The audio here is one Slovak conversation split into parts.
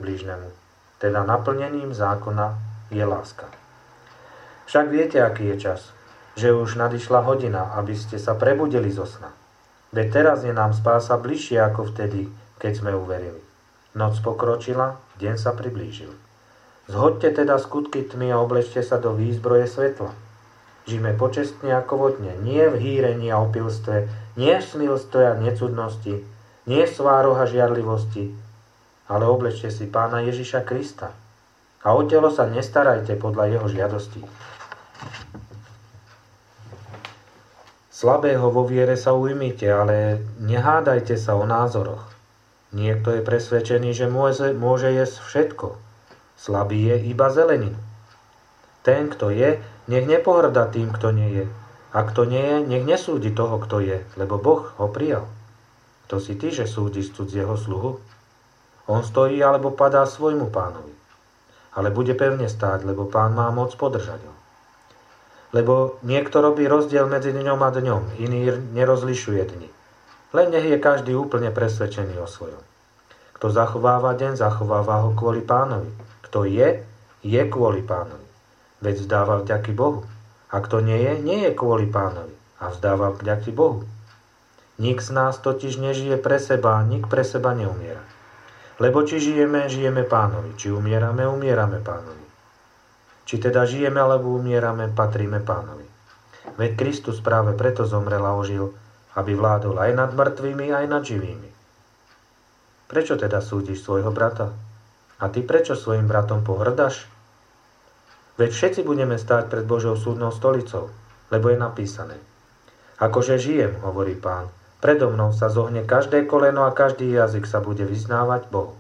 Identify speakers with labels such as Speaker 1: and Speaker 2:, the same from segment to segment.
Speaker 1: blížnemu. Teda naplnením zákona je láska. Však viete, aký je čas, že už nadišla hodina, aby ste sa prebudili zo sna. Veď teraz je nám spása bližšie ako vtedy, keď sme uverili. Noc pokročila, deň sa priblížil. Zhoďte teda skutky tmy a oblečte sa do výzbroje svetla. Žijme počestne ako vodne, nie v hýrení a opilstve, nie v smilstve a necudnosti, nie v svároch a žiarlivosti, ale oblečte si Pána Ježiša Krista. A o telo sa nestarajte podľa jeho žiadostí. Slabého vo viere sa ujmite, ale nehádajte sa o názoroch. Niekto je presvedčený, že môže jesť všetko. Slabý je iba zeleninu. Ten, kto je, nech nepohrda tým, kto nie je. A kto nie je, nech nesúdi toho, kto je, lebo Boh ho prijal. Kto si ty, že súdiš cudzieho sluhu? On stojí alebo padá svojmu pánovi. Ale bude pevne stáť, lebo pán má moc podržať ho. Lebo niekto robí rozdiel medzi dňom a dňom, iný nerozlišuje dni. Len nech je každý úplne presvedčený o svojom. Kto zachováva deň, zachováva ho kvôli pánovi. Kto je kvôli pánovi. Veď vzdáva vďaky Bohu. A kto nie je kvôli pánovi. A vzdáva vďaky Bohu. Nik z nás totiž nežije pre seba, nik pre seba neumiera. Lebo či žijeme, žijeme pánovi. Či umierame, umierame pánovi. Či teda žijeme, alebo umierame, patríme pánovi. Veď Kristus práve preto zomrel a ožil, aby vládol aj nad mŕtvými, aj nad živými. Prečo teda súdiš svojho brata? A ty prečo svojim bratom pohrdaš? Veď všetci budeme stáť pred Božou súdnou stolicou, lebo je napísané. Akože žijem, hovorí Pán, predo mnou sa zohne každé koleno a každý jazyk sa bude vyznávať Bohu.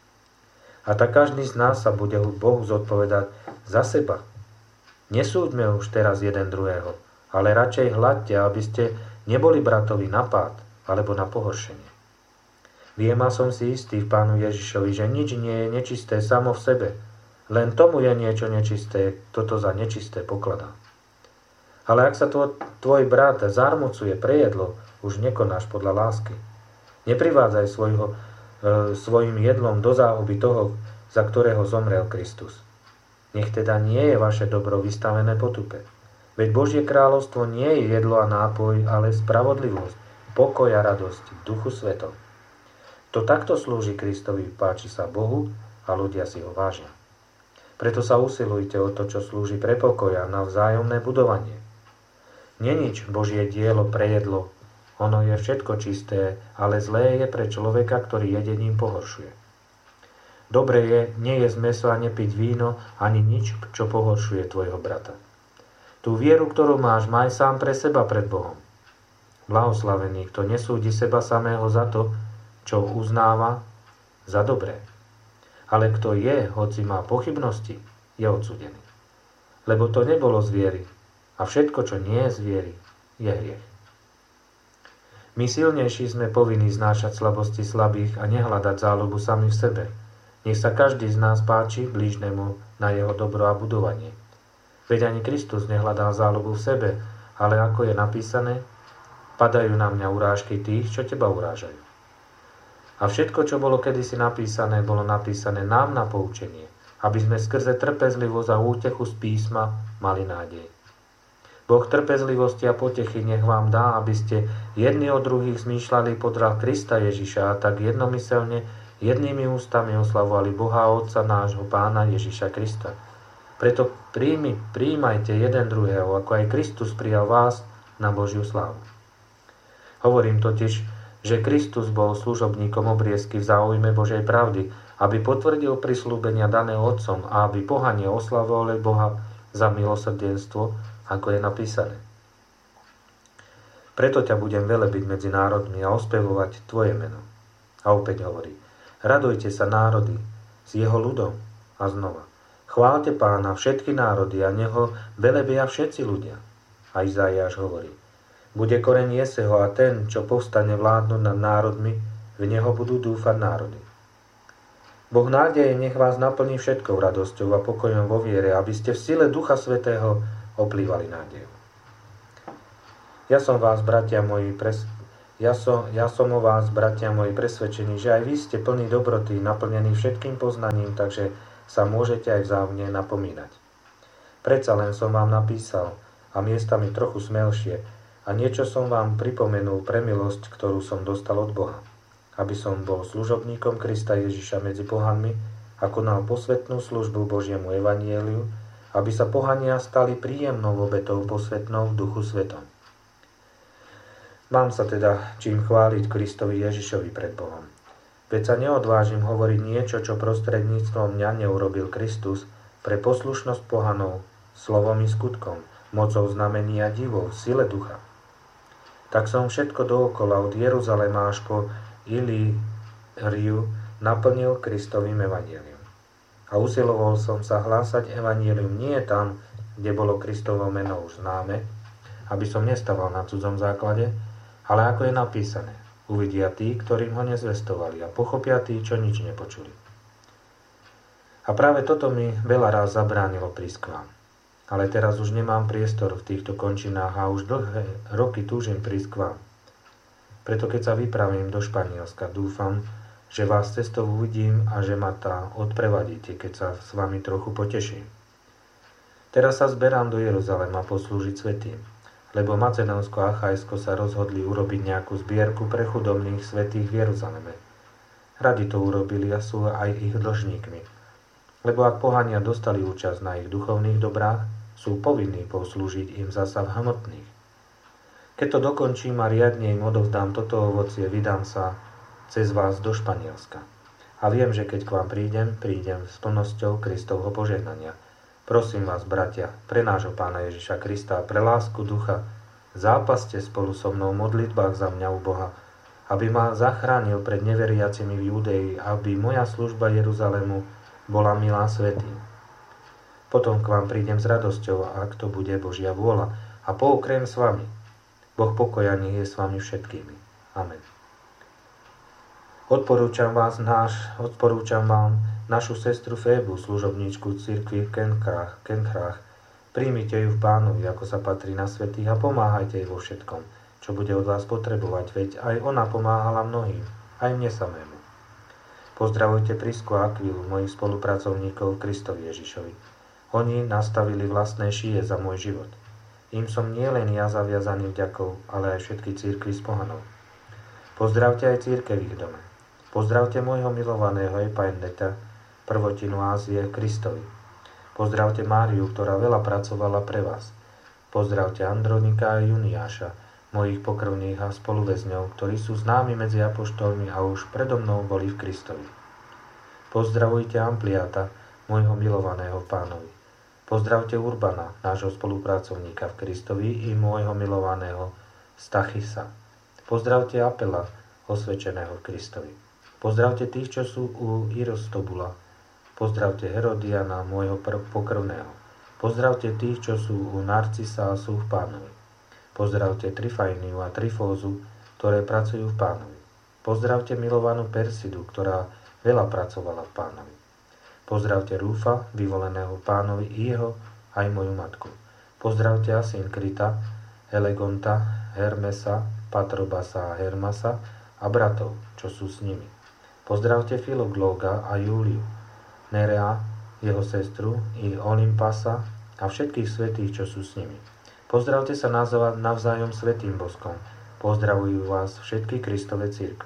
Speaker 1: A tak každý z nás sa bude Bohu zodpovedať za seba. Nesúďme už teraz jeden druhého, ale radšej hľadte, aby ste neboli bratovi na pád alebo na pohoršenie. Viem a som si istý v Pánu Ježišovi, že nič nie je nečisté samo v sebe, len tomu je niečo nečisté, toto za nečisté pokladá. Ale ak sa tvoj brat zarmucuje pre jedlo, už nekonáš podľa lásky. Neprivádzaj svojim jedlom do záhuby toho, za ktorého zomrel Kristus. Nech teda nie je vaše dobro vystavené potupe. Veď Božie kráľovstvo nie je jedlo a nápoj, ale spravodlivosť, pokoj a radosť v Duchu Svetom. To takto slúži Kristovi, páči sa Bohu a ľudia si ho vážia. Preto sa usilujte o to, čo slúži pre pokoj a na vzájomné budovanie. Nenič Božie dielo pre jedlo, ono je všetko čisté, ale zlé je pre človeka, ktorý jedením pohoršuje. Dobre je nejesť mäso a nepiť víno, ani nič, čo pohoršuje tvojho brata. Tú vieru, ktorú máš, maj sám pre seba pred Bohom. Blahoslavený, kto nesúdi seba samého za to, čo uznáva za dobré. Ale kto je, hoci má pochybnosti, je odsúdený. Lebo to nebolo z viery, a všetko, čo nie je z viery, je hriech. My silnejší sme povinní znášať slabosti slabých a nehľadať záľubu sami v sebe. Nech sa každý z nás páči blížnemu na jeho dobro a budovanie. Veď ani Kristus nehľadal záľubu v sebe, ale ako je napísané, padajú na mňa urážky tých, čo teba urážajú. A všetko, čo bolo kedysi napísané, bolo napísané nám na poučenie, aby sme skrze trpezlivosť a útechu z písma mali nádej. Boh trpezlivosti a potechy nech vám dá, aby ste jedni od druhých zmýšľali podľa Krista Ježiša a tak jednomyselne, jednými ústami oslavovali Boha a Otca nášho Pána Ježiša Krista. Preto prijímajte jeden druhého, ako aj Kristus prijal vás na Božiu slávu. Hovorím totiž, že Kristus bol služobníkom obriezky v záujme Božej pravdy, aby potvrdil prisľúbenia dané Otcom a aby pohanie oslavovali Boha za milosrdenstvo, ako je napísané. Preto ťa budem velebiť medzi národmi a ospevovať tvoje meno. A opäť hovorí, radujte sa národy s jeho ľudom. A znova, chváľte Pána všetky národy a neho velebia všetci ľudia. A Izaiáš hovorí, bude koreň Jeseho a ten, čo povstane vládnuť nad národmi, v neho budú dúfať národy. Boh nádeje nech vás naplní všetkou radosťou a pokojom vo viere, aby ste v sile Ducha Svätého oplývali nádejou. Ja som vás, bratia moji, Ja som o vás, bratia moji, presvedčený, že aj vy ste plní dobroty, naplnení všetkým poznaním, takže sa môžete aj vzájomne napomínať. Predsa len som vám napísal, a miestami trochu smelšie, a niečo som vám pripomenul pre milosť, ktorú som dostal od Boha, aby som bol služobníkom Krista Ježiša medzi pohanmi a konal posvätnú službu Božiemu evanjeliu, aby sa pohania stali príjemnou obetou posvätnou v Duchu Svetom. Mám sa teda čím chváliť Kristovi Ježišovi pred Bohom. Veď sa neodvážim hovoriť niečo, čo prostredníctvom mňa neurobil Kristus pre poslušnosť pohanov, slovom i skutkom, mocou znamení a divov, sile ducha. Tak som všetko dookola od Jeruzalema až po Ilíriu naplnil Kristovým evanjeliom. A usiloval som sa hlásať evanjelium nie tam, kde bolo Kristovo meno už známe, aby som nestával na cudzom základe, ale ako je napísané, uvidia tí, ktorým ho nezvestovali a pochopia tí, čo nič nepočuli. A práve toto mi veľa ráz zabránilo prísť k vám. Ale teraz už nemám priestor v týchto končinách a už dlhé roky túžim prísť k vám. Preto keď sa vypravím do Španielska, dúfam, že vás cestou uvidím a že ma tá odprevadíte, keď sa s vami trochu poteším. Teraz sa zberám do Jeruzalema poslúžiť svätým, lebo Macedónsko a Achajsko sa rozhodli urobiť nejakú zbierku pre chudobných svätých v Jeruzaleme. Radi to urobili a sú aj ich dlžníkmi. Lebo ak pohania dostali účasť na ich duchovných dobrách, sú povinní poslúžiť im zasa v hmotných. Keď to dokončím a riadne im odovzdám toto ovocie, vydám sa cez vás do Španielska. A viem, že keď k vám prídem s plnosťou Kristovho požehnania. Prosím vás, bratia, pre nášho Pána Ježiša Krista a pre lásku ducha, zápaste spolu so mnou v modlitbách za mňa u Boha, aby ma zachránil pred neveriacimi v Judei, aby moja služba Jeruzalému bola milá svätým. Potom k vám prídem s radosťou, ak to bude Božia vôľa, a poukriem s vami. Boh pokoja nech je s vami všetkými. Amen. Odporúčam vám našu sestru Fébu, služobníčku cirkvi v Kenkrách. Príjmite ju v Pánovi, ako sa patrí na svätých, a pomáhajte jej vo všetkom, čo bude od vás potrebovať, veď aj ona pomáhala mnohým, aj mne samému. Pozdravujte Prisku a Akvilu, mojich spolupracovníkov v Kristovi Ježišovi. Oni nastavili vlastné šije za môj život. Im som nielen ja zaviazaný vďakou, ale aj všetky cirkvi z pohanov. Pozdravte aj cirkev v ich dome. Pozdravte môjho milovaného Epainetea, prvotinu Ázie v Kristovi. Pozdravte Máriu, ktorá veľa pracovala pre vás. Pozdravte Andronika a Juniáša, mojich pokrvných a spoluväzňov, ktorí sú známi medzi apoštolmi a už predo mnou boli v Kristovi. Pozdravujte Ampliata, môjho milovaného Pánovi. Pozdravte Urbana, nášho spolupracovníka v Kristovi, i môjho milovaného Stachisa. Pozdravte Apela, osvedčeného v Kristovi. Pozdravte tých, čo sú u Irostobula. Pozdravte Herodiana, môjho pokrvného. Pozdravte tých, čo sú u Narcisa a sú v Pánovi. Pozdravte Trifajniu a Trifózu, ktoré pracujú v Pánovi. Pozdravte milovanú Persidu, ktorá veľa pracovala v Pánovi. Pozdravte Rúfa, vyvoleného Pánovi, i jeho, aj moju matku. Pozdravte Asynkrita, Elegonta, Hermesa, Patrobasa a Hermasa a bratov, čo sú s nimi. Pozdravte Filoglóga a Júliu, Nerea, jeho sestru, i Olympasa a všetkých svätých, čo sú s nimi. Pozdravte sa navzájom svätým boskom. Pozdravujú vás všetky Kristove cirkvi.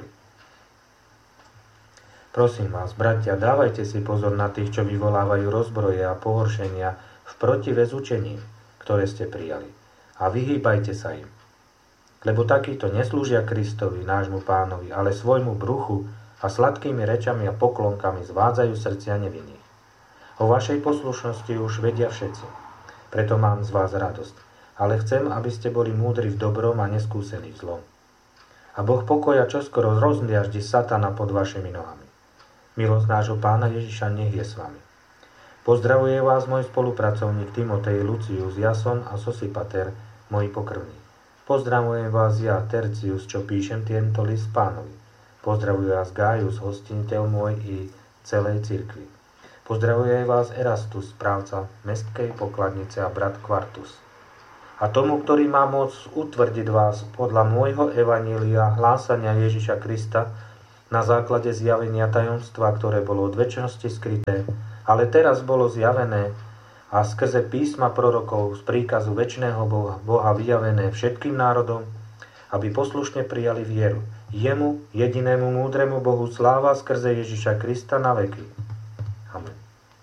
Speaker 1: Prosím vás, bratia, dávajte si pozor na tých, čo vyvolávajú rozbroje a pohoršenia v protive s učením, ktoré ste prijali. A vyhýbajte sa im. Lebo takíto neslúžia Kristovi, nášmu Pánovi, ale svojmu bruchu a sladkými rečami a poklonkami zvádzajú srdcia nevinných. O vašej poslušnosti už vedia všetci. Preto mám z vás radosť. Ale chcem, aby ste boli múdri v dobrom a neskúsení v zlom. A Boh pokoja čoskoro rozliaždi satana pod vašimi nohami. Milosť nášho Pána Ježiša nech je s vami. Pozdravuje vás môj spolupracovník Timotej, Lucius, Jason a Sosipater, moji pokrvní. Pozdravujem vás ja, Tercius, čo píšem tento list Pánovi. Pozdravuje vás Gaius, hostiteľ môj i celej cirkvi. Pozdravuje vás Erastus, správca mestskej pokladnice a brat Quartus. A tomu, ktorý má moc utvrdiť vás podľa môjho evanília hlásania Ježiša Krista na základe zjavenia tajomstva, ktoré bolo od večnosti skryté, ale teraz bolo zjavené a skrze písma prorokov z príkazu večného Boha vyjavené všetkým národom, aby poslušne prijali vieru. Jemu, jedinému múdremu Bohu, sláva skrze Ježiša Krista na veky. Amen.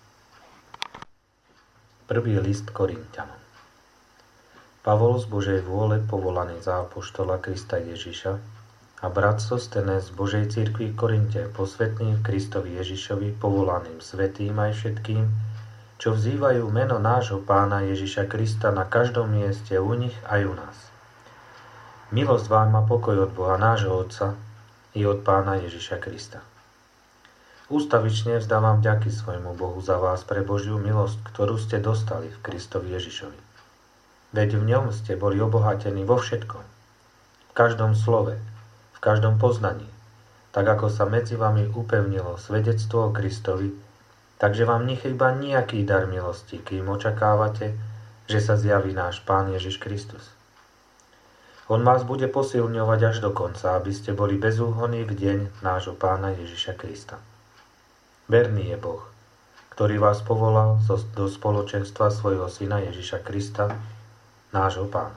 Speaker 1: Prvý list Korinťanom. Pavol z Božej vôle, povolaný za apoštola Krista Ježiša, a brat Sostenes z Božej cirkvi v Korinte, posvätný v Kristovi Ježišovi, povolaným svätým aj všetkým, čo vzývajú meno nášho Pána Ježiša Krista na každom mieste u nich aj u nás. Milosť vám a pokoj od Boha nášho Otca i od Pána Ježiša Krista. Ústavične vzdávam vďaky svojmu Bohu za vás pre Božiu milosť, ktorú ste dostali v Kristovi Ježišovi. Veď v ňom ste boli obohatení vo všetkom, v každom slove, v každom poznaní, tak ako sa medzi vami upevnilo svedectvo o Kristovi, takže vám nechýba nejaký dar milosti, kým očakávate, že sa zjaví náš Pán Ježiš Kristus. On vás bude posilňovať až do konca, aby ste boli bezúhonní v deň nášho Pána Ježiša Krista. Verný je Boh, ktorý vás povolal do spoločenstva svojho Syna Ježiša Krista, nášho Pána.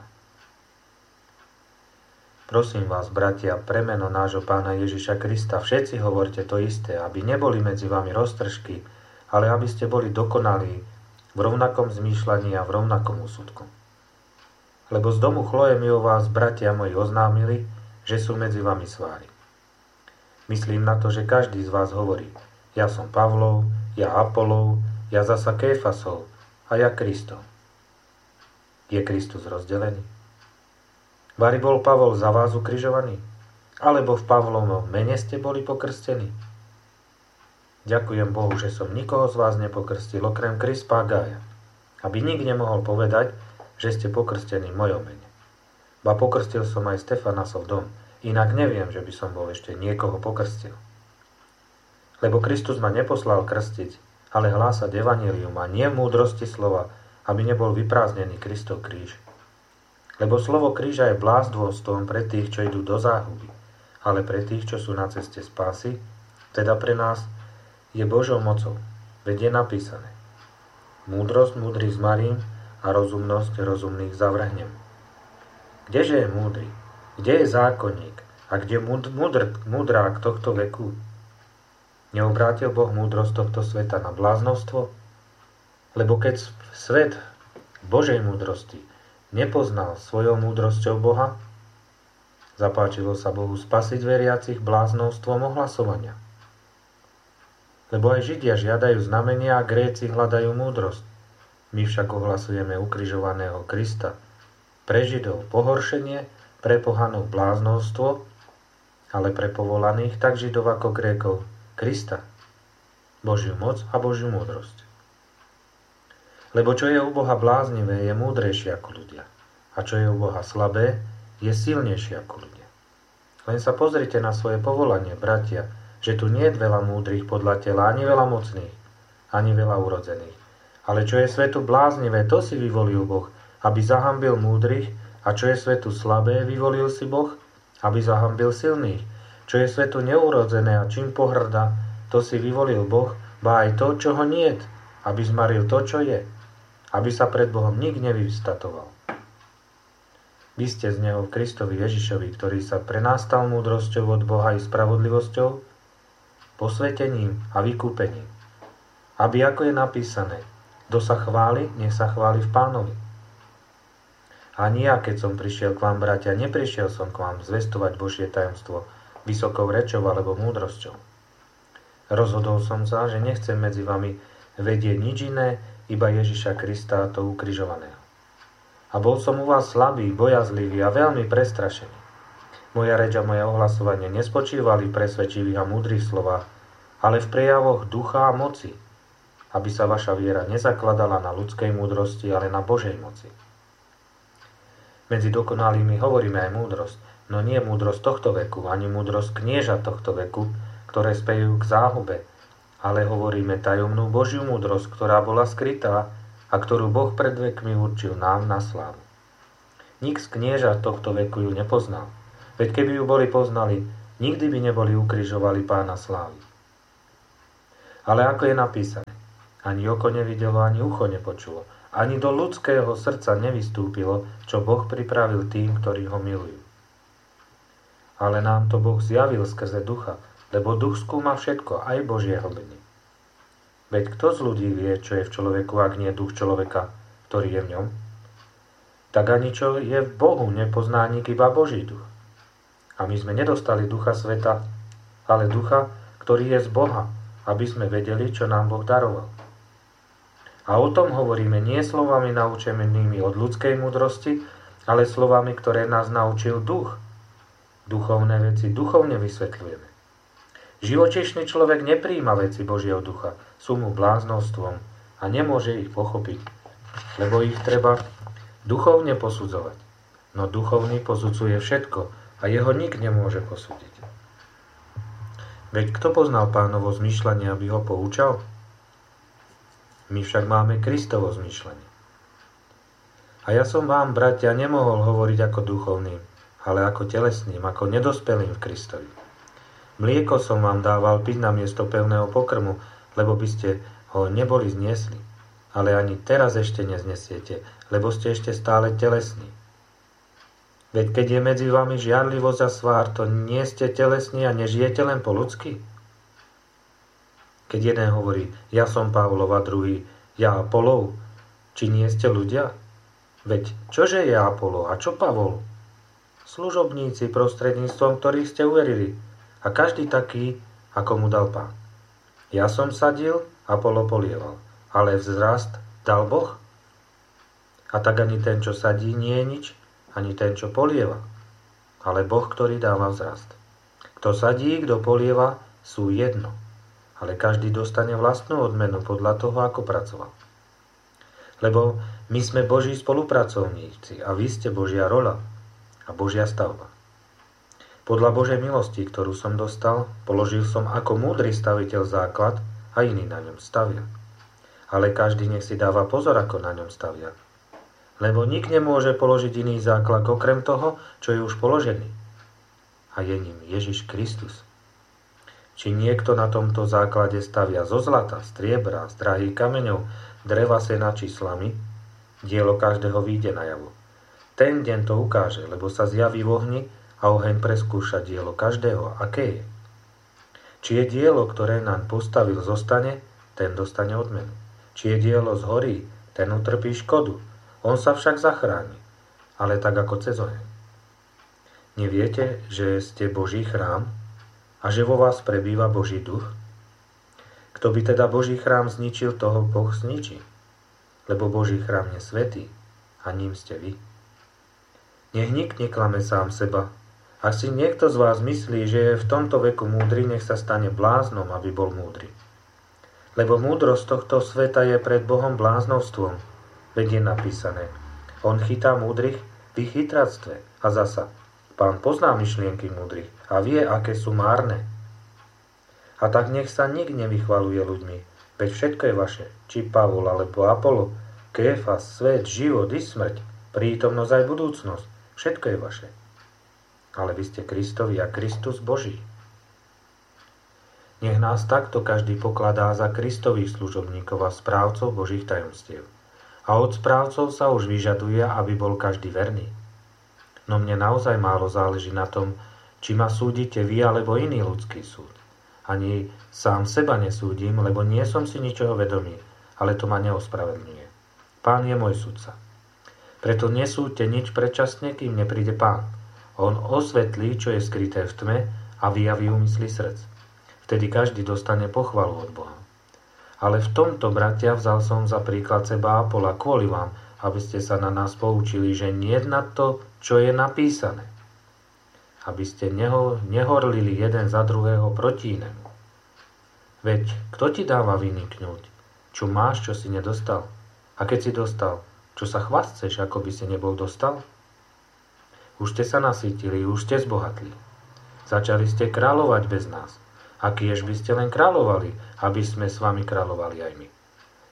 Speaker 1: Prosím vás, bratia, pre meno nášho Pána Ježiša Krista, všetci hovorte to isté, aby neboli medzi vami roztržky, ale aby ste boli dokonalí v rovnakom zmýšľaní a v rovnakom úsudku. Lebo z domu Chloe mi o vás, bratia moji, oznámili, že sú medzi vami svári. Myslím na to, že každý z vás hovorí, ja som Pavlov, ja Apolov, ja zasa Kéfasov a ja Kristov. Je Kristus rozdelený? Vari bol Pavol za vás ukrižovaný? Alebo v Pavlovom mene ste boli pokrstení? Ďakujem Bohu, že som nikoho z vás nepokrstil, okrem Krispa a Gája, aby nik nemohol povedať, že ste pokrstení v mojom mene. Ba pokrstil som aj Stefanasov dom, inak neviem, že by som bol ešte niekoho pokrstil. Lebo Kristus ma neposlal krstiť, ale hlásať evanjelium a nie múdrosti slova, aby nebol vyprázdnený Kristov kríž. Lebo slovo kríža je blázdvostom pre tých, čo idú do záhuby, ale pre tých, čo sú na ceste spásy, teda pre nás, je Božou mocou, veď je napísané. Múdrosť múdrych zmarím a rozumnosť rozumných zavrhnem. Kdeže je múdry? Kde je zákonník? A kde múdrák tohto veku? Neobrátil Boh múdrosť tohto sveta na bláznostvo? Lebo keď svet Božej múdrosti nepoznal svojou múdrosťou Boha, zapáčilo sa Bohu spasiť veriacich bláznovstvom ohlasovania. Lebo aj Židia žiadajú znamenia a Gréci hľadajú múdrosť. My však ohlasujeme ukrižovaného Krista. Pre Židov pohoršenie, pre pohanov bláznovstvo, ale pre povolaných, tak Židov ako Grékov, Krista, Božiu moc a Božiu múdrosť. Lebo čo je u Boha bláznivé, je múdrejšie ako ľudia. A čo je u Boha slabé, je silnejšie ako ľudia. Len sa pozrite na svoje povolanie, bratia, že tu nie je veľa múdrych podľa tela, ani veľa mocných, ani veľa urodzených. Ale čo je svetu bláznivé, to si vyvolil Boh, aby zahambil múdrych, a čo je svetu slabé, vyvolil si Boh, aby zahambil silných. Čo je svetu neurodzené a čím pohrda, to si vyvolil Boh, ba aj to, čo ho niet, aby zmaril to, čo je, aby sa pred Bohom nik nevystatoval. Vy ste z Neho v Kristovi Ježišovi, ktorý sa pre nás stal múdrosťou od Boha i spravodlivosťou, posvetením a vykúpením. Aby, ako je napísané, kto sa chváli, nech sa chváli v Pánovi. Ani ja, keď som prišiel k vám, bratia, neprišiel som k vám zvestovať Božie tajomstvo vysokou rečou alebo múdrosťou. Rozhodol som sa, že nechcem medzi vami vedieť nič iné, iba Ježiša Krista, a to ukrižovaného. A bol som u vás slabý, bojazlivý a veľmi prestrašený. Moja reč a moje ohlasovanie nespočívali v presvedčivých a múdrych slovách, ale v prejavoch ducha a moci, aby sa vaša viera nezakladala na ľudskej múdrosti, ale na Božej moci. Medzi dokonalými hovoríme aj múdrosť, no nie múdrosť tohto veku, ani múdrosť knieža tohto veku, ktoré spejú k záhube, ale hovoríme tajomnú Božiu múdrosť, ktorá bola skrytá a ktorú Boh pred vekmi určil nám na slávu. Nik z knieža tohto veku ju nepoznal. Veď keby ju boli poznali, nikdy by neboli ukrižovali Pána slávy. Ale ako je napísané, ani oko nevidelo, ani ucho nepočulo, ani do ľudského srdca nevystúpilo, čo Boh pripravil tým, ktorí ho milujú. Ale nám to Boh zjavil skrze ducha, lebo duch skúma všetko, aj Božie hlbiny. Veď kto z ľudí vie, čo je v človeku, ak nie duch človeka, ktorý je v ňom? Tak ani čo je v Bohu, nepozná nik iba Boží duch. A my sme nedostali ducha sveta, ale ducha, ktorý je z Boha, aby sme vedeli, čo nám Boh daroval. A o tom hovoríme nie slovami naučenými od ľudskej múdrosti, ale slovami, ktoré nás naučil duch. Duchovné veci duchovne vysvetľujeme. Živočíšny človek nepríjma veci Božieho ducha, sú mu bláznostvom a nemôže ich pochopiť, lebo ich treba duchovne posudzovať. No duchovný posudzuje všetko a jeho nik nemôže posúdiť. Veď kto poznal Pánovo zmýšľanie, aby ho poučal? My však máme Kristovo zmýšľanie. A ja som vám, bratia, nemohol hovoriť ako duchovným, ale ako telesným, ako nedospelým v Kristovi. Mlieko som vám dával piť namiesto pevného pokrmu, lebo by ste ho neboli zniesli. Ale ani teraz ešte neznesiete, lebo ste ešte stále telesní. Veď keď je medzi vami žiarlivosť a svár, to nie ste telesní a nežijete len po ľudsky? Keď jeden hovorí, ja som Pavlov a druhý, ja Apolov, či nie ste ľudia? Veď čože je Apollo a čo Pavol? Služobníci, prostredníctvom ktorých ste uverili, a každý taký, ako mu dal Pán. Ja som sadil, Apollo polieval, ale vzrast dal Boh. A tak ani ten, čo sadí, nie je nič, ani ten, čo polieva, ale Boh, ktorý dáva vzrast. Kto sadí, kto polieva, sú jedno, ale každý dostane vlastnú odmenu podľa toho, ako pracoval. Lebo my sme Boží spolupracovníci a vy ste Božia roľa a Božia stavba. Podľa Božej milosti, ktorú som dostal, položil som ako múdry staviteľ základ a iný na ňom stavia. Ale každý nech si dáva pozor, ako na ňom stavia. Lebo nik nemôže položiť iný základ okrem toho, čo je už položený. A je ním Ježiš Kristus. Či niekto na tomto základe stavia zo zlata, striebra, z drahých kameňov, dreva, sena či slamy, dielo každého vyjde najavo. Ten deň to ukáže, lebo sa zjaví v ohni a oheň preskúša dielo každého, aké je. Či je dielo, ktoré nám postavil, zostane, ten dostane odmenu. Či je dielo zhorí, ten utrpí škodu. On sa však zachráni, ale tak ako cez oheň. Neviete, že ste Boží chrám a že vo vás prebýva Boží duch? Kto by teda Boží chrám zničil, toho Boh zničí. Lebo Boží chrám je svätý a ním ste vy. Nech nik neklame sám seba. Ak si niekto z vás myslí, že je v tomto veku múdry, nech sa stane bláznom, aby bol múdry. Lebo múdrosť tohto sveta je pred Bohom bláznovstvom. Veď je napísané, on chytá múdrych v ich chytráctve. A zasa, Pán pozná myšlienky múdrych a vie, aké sú márne. A tak nech sa nik nevychvaluje ľuďmi, veď všetko je vaše, či Pavol alebo Apollo, Kéfas, svet, život i smrť, prítomnosť aj budúcnosť, všetko je vaše. Ale vy ste Kristovi a Kristus Boží. Nech nás takto každý pokladá za Kristových služobníkov a správcov Božích tajomstiev. A od správcov sa už vyžaduje, aby bol každý verný. No mne naozaj málo záleží na tom, či ma súdite vy alebo iný ľudský súd. Ani sám seba nesúdim, lebo nie som si ničoho vedomý, ale to ma neospravedlňuje. Pán je môj sudca. Preto nesúďte nič predčasne, kým nepríde Pán. On osvetlí, čo je skryté v tme a vyjaví úmysly srdc. Vtedy každý dostane pochvalu od Boha. Ale v tomto, bratia, vzal som za príklad seba Apola kvôli vám, aby ste sa na nás poučili, že nie na to, čo je napísané. Aby ste nehorlili jeden za druhého proti inému. Veď kto ti dáva vyniknúť? Čo máš, čo si nedostal? A keď si dostal, čo sa chvastceš, ako by si nebol dostal? Už ste sa nasýtili, už ste zbohatli. Začali ste kráľovať bez nás. A kiež by ste len kráľovali, aby sme s vami kráľovali aj my.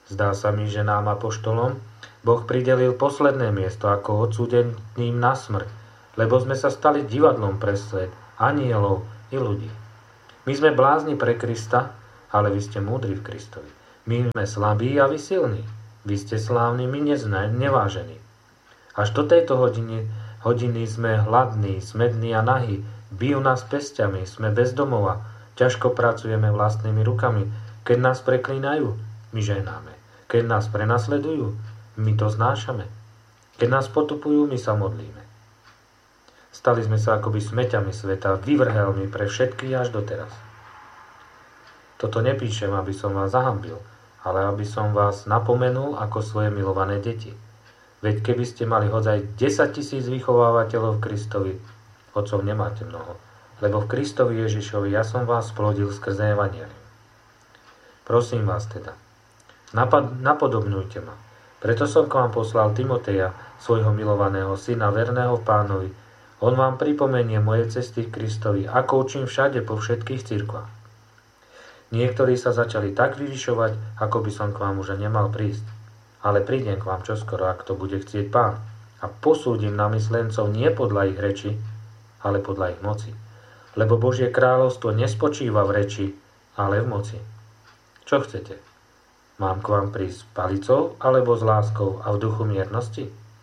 Speaker 1: Zdá sa mi, že nám apoštolom Boh pridelil posledné miesto ako odsúdeným na smrť, lebo sme sa stali divadlom pre svet, anielov i ľudí. My sme blázni pre Krista, ale vy ste múdri v Kristovi. My sme slabí a vy silní. Vy ste slávni, my nevážení. Až do tejto hodiny sme hladní, smední a nahí. Bijú nás pesťami, sme bez domova. Ťažko pracujeme vlastnými rukami. Keď nás preklínajú, my žehnáme. Keď nás prenasledujú, my to znášame. Keď nás potupujú, my sa modlíme. Stali sme sa akoby smeťami sveta, vyvrhelmi pre všetkých až doteraz. Toto nepíšem, aby som vás zahambil, ale aby som vás napomenul ako svoje milované deti. Veď keby ste mali hodzaj 10 000 vychovávateľov v Kristovi, otcov nemáte mnoho, lebo v Kristovi Ježišovi ja som vás splodil skrze evanjelium. Prosím vás teda, napodobňujte ma. Preto som k vám poslal Timoteja, svojho milovaného syna, verného Pánovi. On vám pripomenie moje cesty k Kristovi, ako učím všade po všetkých cirkvách. Niektorí sa začali tak vyvyšovať, ako by som k vám už nemal prísť. Ale prídem k vám čoskoro, ak to bude chcieť Pán. A posúdim namyslencov nie podľa ich reči, ale podľa ich moci. Lebo Božie kráľovstvo nespočíva v reči, ale v moci. Čo chcete? Mám k vám prísť s palicou, alebo s láskou a v duchu miernosti?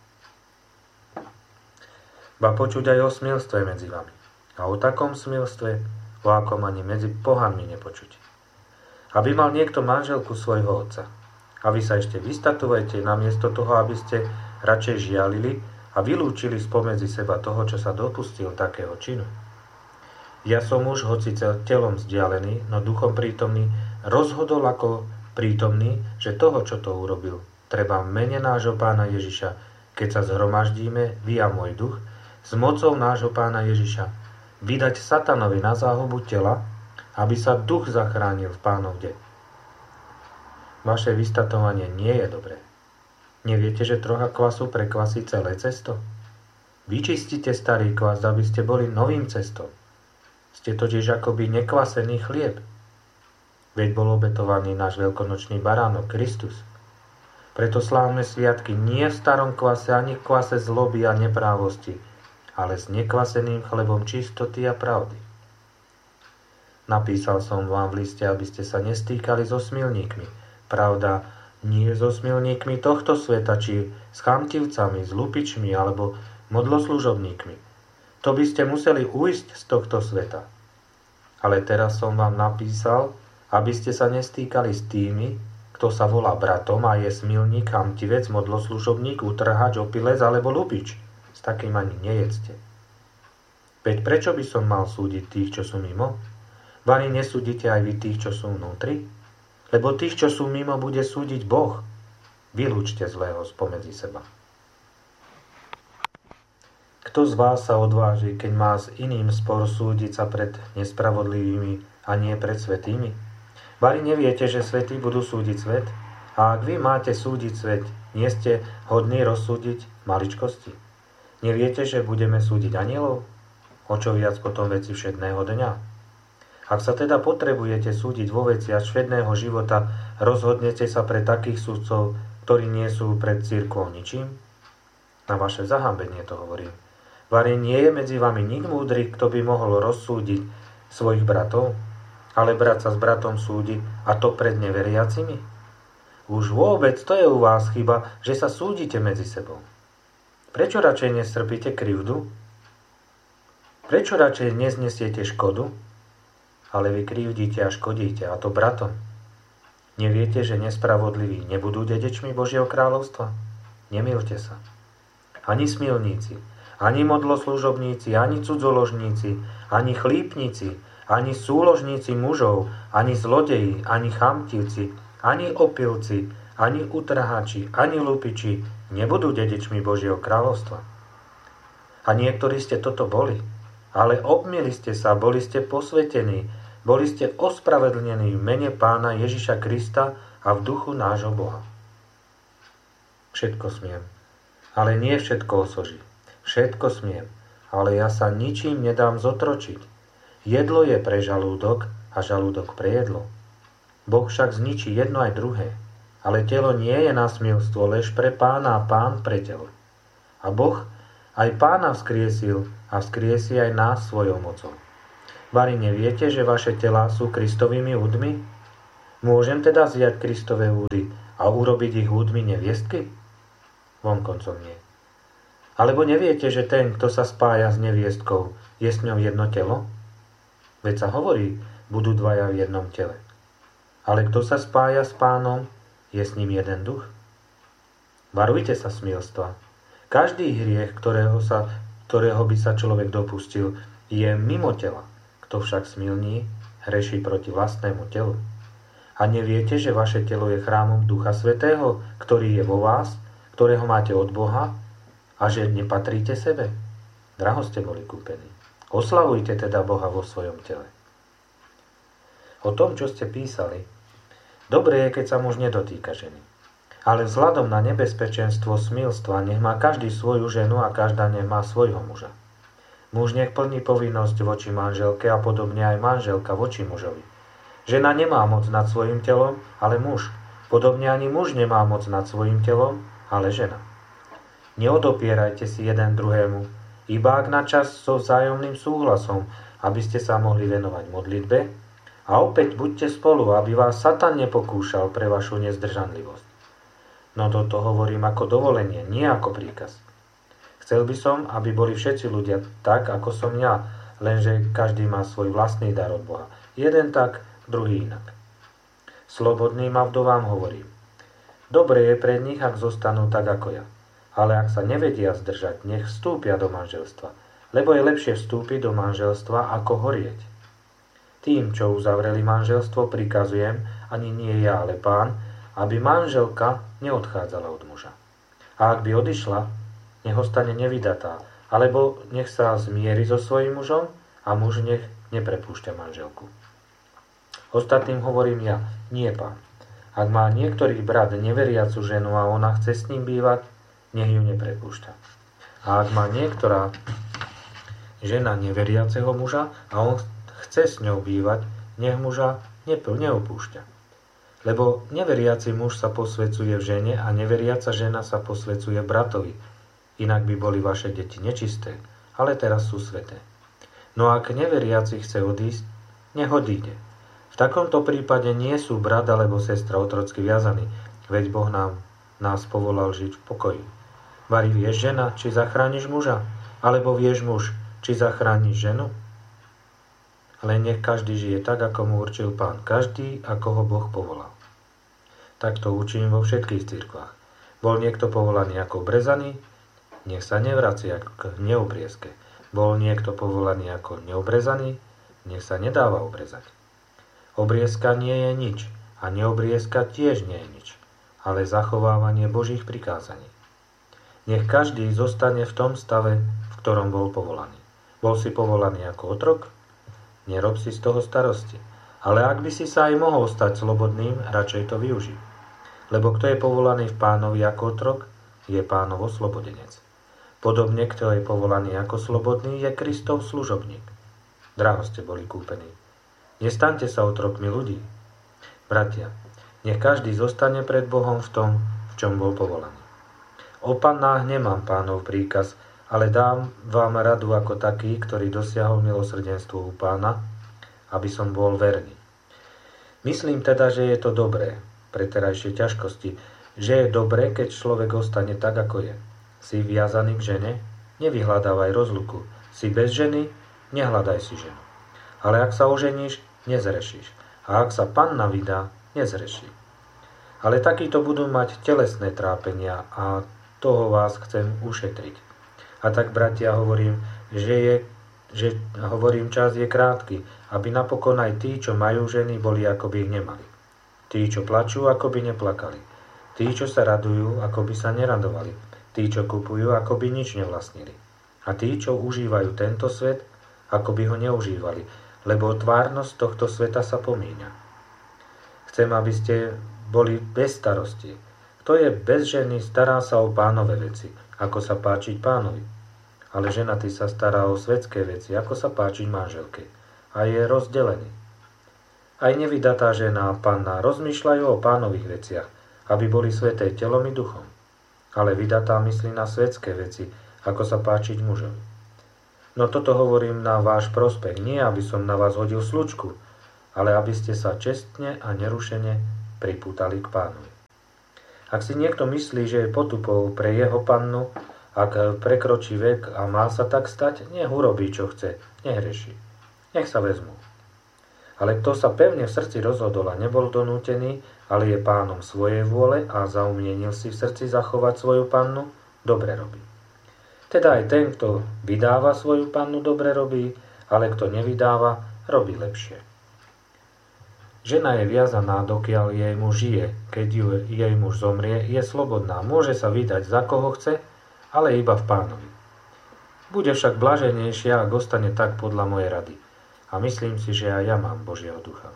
Speaker 1: Ba počuť aj o smilstve medzi vami. A o takom smilstve, o akom ani medzi pohanmi nepočuť. Aby mal niekto manželku svojho otca. A vy sa ešte vystatujete namiesto toho, aby ste radšej žialili a vylúčili spomedzi seba toho, čo sa dopustil takého činu. Ja som už, hoci telom vzdialený, no duchom prítomný, rozhodol ako prítomný, že toho, čo to urobil, treba v mene nášho Pána Ježiša, keď sa zhromaždíme, vy a môj duch, s mocou nášho Pána Ježiša, vydať satanovi na záhubu tela, aby sa duch zachránil v Pánov deň. Vaše vystatovanie nie je dobré. Neviete, že trocha kvasu prekvasí celé cesto? Vyčistite starý kvas, aby ste boli novým cestom. Ste totiž akoby nekvasený chlieb. Veď bol obetovaný náš veľkonočný baránok, Kristus. Preto slávme sviatky nie v starom kvase, ani v kvase zloby a neprávosti, ale s nekvaseným chlebom čistoty a pravdy. Napísal som vám v liste, aby ste sa nestýkali so smilníkmi. Pravda, nie so smilníkmi tohto sveta, či s chamtivcami, s lupičmi alebo modloslužobníkmi. To by ste museli ujsť z tohto sveta. Ale teraz som vám napísal, aby ste sa nestýkali s tými, kto sa volá bratom a je smilník, chamtivec, modloslužobník, utrhač, opilec alebo lupič. S takým ani nejedzte. Veď prečo by som mal súdiť tých, čo sú mimo? Vari nesúdite aj vy tých, čo sú vnútri? Lebo tých, čo sú mimo, bude súdiť Boh. Vylúčte zlého spomedzi seba. Kto z vás sa odváži, keď má s iným spor, súdiť sa pred nespravodlivými a nie pred svätými? Vari neviete, že svätí budú súdiť svet? A ak vy máte súdiť svet, nie ste hodní rozsúdiť maličkosti? Neviete, že budeme súdiť anielov? O čo viac potom veci všedného dňa? Ak sa teda potrebujete súdiť vo veciach všedného života, rozhodnete sa pre takých súdcov, ktorí nie sú pred cirkvou ničím? Na vaše zahambenie to hovorím. Vari nie je medzi vami nik múdry, kto by mohol rozsúdiť svojich bratov? Ale brat sa s bratom súdi, a to pred neveriacimi? Už vôbec to je u vás chyba, že sa súdite medzi sebou. Prečo radšej nestrpíte krivdu? Prečo radšej neznesiete škodu? Ale vy krivdíte a škodíte, a to bratom. Neviete, že nespravodliví nebudú dedičmi Božieho kráľovstva? Nemýlte sa. Ani smilníci, ani modloslužobníci, ani cudzoložníci, ani chlípnici, ani súložníci mužov, ani zlodeji, ani chamtivci, ani opilci, ani utrhači, ani lupiči nebudú dedičmi Božieho kráľovstva. A niektorí ste toto boli, ale obmili ste sa, boli ste posvetení, boli ste ospravedlnení v mene Pána Ježiša Krista a v duchu nášho Boha. Všetko smiem, ale nie všetko osoží. Všetko smiem, ale ja sa ničím nedám zotročiť. Jedlo je pre žalúdok a žalúdok pre jedlo. Boh však zničí jedno aj druhé. Ale telo nie je na smilstvo, lež pre Pána a Pán pre telo. A Boh aj Pána vzkriesil a vzkriesí aj nás svojou mocou. Vari neviete, že vaše telá sú Kristovými údmi? Môžem teda vziať Kristové údy a urobiť ich údmi neviestky? Vonkoncom nie. Alebo neviete, že ten, kto sa spája s neviestkou, je s ňou jedno telo? Veď sa hovorí, budú dvaja v jednom tele. Ale kto sa spája s Pánom, je s ním jeden duch? Varujte sa smilstva. Každý hriech, ktorého by sa človek dopustil, je mimo tela. Kto však smilní, hreší proti vlastnému telu. A neviete, že vaše telo je chrámom Ducha Svätého, ktorý je vo vás, ktorého máte od Boha, a že nepatríte sebe? Draho ste boli kúpení. Oslavujte teda Boha vo svojom tele. O tom, čo ste písali, dobre je, keď sa muž nedotýka ženy. Ale vzhľadom na nebezpečenstvo smilstva nech má každý svoju ženu a každá nech má svojho muža. Muž nech plní povinnosť voči manželke a podobne aj manželka voči mužovi. Žena nemá moc nad svojim telom, ale muž. Podobne ani muž nemá moc nad svojim telom, ale žena. Neodopierajte si jeden druhému, iba ak na čas so vzájomným súhlasom, aby ste sa mohli venovať modlitbe, a opäť buďte spolu, aby vás Satan nepokúšal pre vašu nezdržanlivosť. No toto hovorím ako dovolenie, nie ako príkaz. Chcel by som, aby boli všetci ľudia tak, ako som ja, lenže každý má svoj vlastný dar od Boha. Jeden tak, druhý inak. Slobodným a vdovám hovorím. Dobre je pre nich, ak zostanú tak ako ja. Ale ak sa nevedia zdržať, nech vstúpia do manželstva. Lebo je lepšie vstúpiť do manželstva, ako horieť. Tým, čo uzavreli manželstvo, prikazujem, ani nie ja, ale Pán, aby manželka neodchádzala od muža. A ak by odišla, nech ostane nevydatá, alebo nech sa zmieri so svojím mužom a muž nech neprepúšťa manželku. Ostatným hovorím ja, nie Pán. Ak má niektorý brat neveriacu ženu a ona chce s ním bývať, nech ju neprepúšťa. A ak má niektorá žena neveriaceho muža a on chce s ňou bývať, nech muža neopúšťa. Lebo neveriaci muž sa posvecuje v žene a neveriaca žena sa posvecuje bratovi. Inak by boli vaše deti nečisté, ale teraz sú sväté. No ak neveriaci chce odísť, nech odíde. V takomto prípade nie sú brat alebo sestra otrocky viazaní, veď Boh nás povolal žiť v pokoji. Vari vieš, žena, či zachrániš muža? Alebo vieš, muž, či zachrániš ženu? Len nech každý žije tak, ako mu určil Pán. Každý, ako ho Boh povolal. Tak to učím vo všetkých cirkvách. Bol niekto povolaný ako obrezaný? Nech sa nevracia k neobriezke. Bol niekto povolaný ako neobrezaný? Nech sa nedáva obrezať. Obriezka nie je nič a neobriezka tiež nie je nič, ale zachovávanie Božích prikázaní. Nech každý zostane v tom stave, v ktorom bol povolaný. Bol si povolaný ako otrok? Nerob si z toho starosti. Ale ak by si sa aj mohol stať slobodným, radšej to využij. Lebo kto je povolaný v Pánovi ako otrok, je Pánov oslobodenec. Podobne, kto je povolaný ako slobodný, je Kristov služobník. Draho ste boli kúpení. Nestaňte sa otrokmi ľudí. Bratia, nech každý zostane pred Bohom v tom, v čom bol povolaný. O pannách nemám Pánov príkaz, ale dám vám radu ako taký, ktorý dosiahol milosrdenstvo u Pána, aby som bol verný. Myslím teda, že je to dobré pre terajšie ťažkosti, že je dobré, keď človek ostane tak, ako je. Si viazaný k žene? Nevyhľadávaj rozluku. Si bez ženy? Nehľadaj si ženu. Ale ak sa oženíš, nezrešíš. A ak sa panna vydá, nezreší. Ale takíto budú mať telesné trápenia a toho vás chcem ušetriť. A tak, bratia, hovorím, čas je krátky, aby napokon aj tí, čo majú ženy, boli, ako by ich nemali. Tí, čo plačú, ako by neplakali. Tí, čo sa radujú, ako by sa neradovali. Tí, čo kupujú, ako by nič nevlastnili. A tí, čo užívajú tento svet, ako by ho neužívali, lebo tvárnosť tohto sveta sa pomíňa. Chcem, aby ste boli bez starosti. Kto je bez ženy, stará sa o Pánove veci, ako sa páčiť Pánovi. Ale ženatý sa stará o svetské veci, ako sa páčiť manželke. A je rozdelený. Aj nevydatá žena a panna rozmýšľajú o Pánových veciach, aby boli sväté telom i duchom. Ale vydatá myslí na svetské veci, ako sa páčiť mužovi. No toto hovorím na váš prospech, nie aby som na vás hodil slučku, ale aby ste sa čestne a nerušene pripútali k Pánovi. Ak si niekto myslí, že je potupou pre jeho pannu, ak prekročí vek a má sa tak stať, nech urobí, čo chce, nehreší. Nech sa vezmú. Ale kto sa pevne v srdci rozhodol a nebol donútený, ale je pánom svojej vôle a zaumienil si v srdci zachovať svoju pannu, dobre robí. Teda aj ten, kto vydáva svoju pannu, dobre robí, ale kto nevydáva, robí lepšie. Žena je viazaná, dokiaľ jej muž žije. Keď jej muž zomrie, je slobodná. Môže sa vydať za koho chce, ale iba v Pánovi. Bude však blaženejšia, ak ostane tak podľa mojej rady. A myslím si, že aj ja mám Božieho ducha.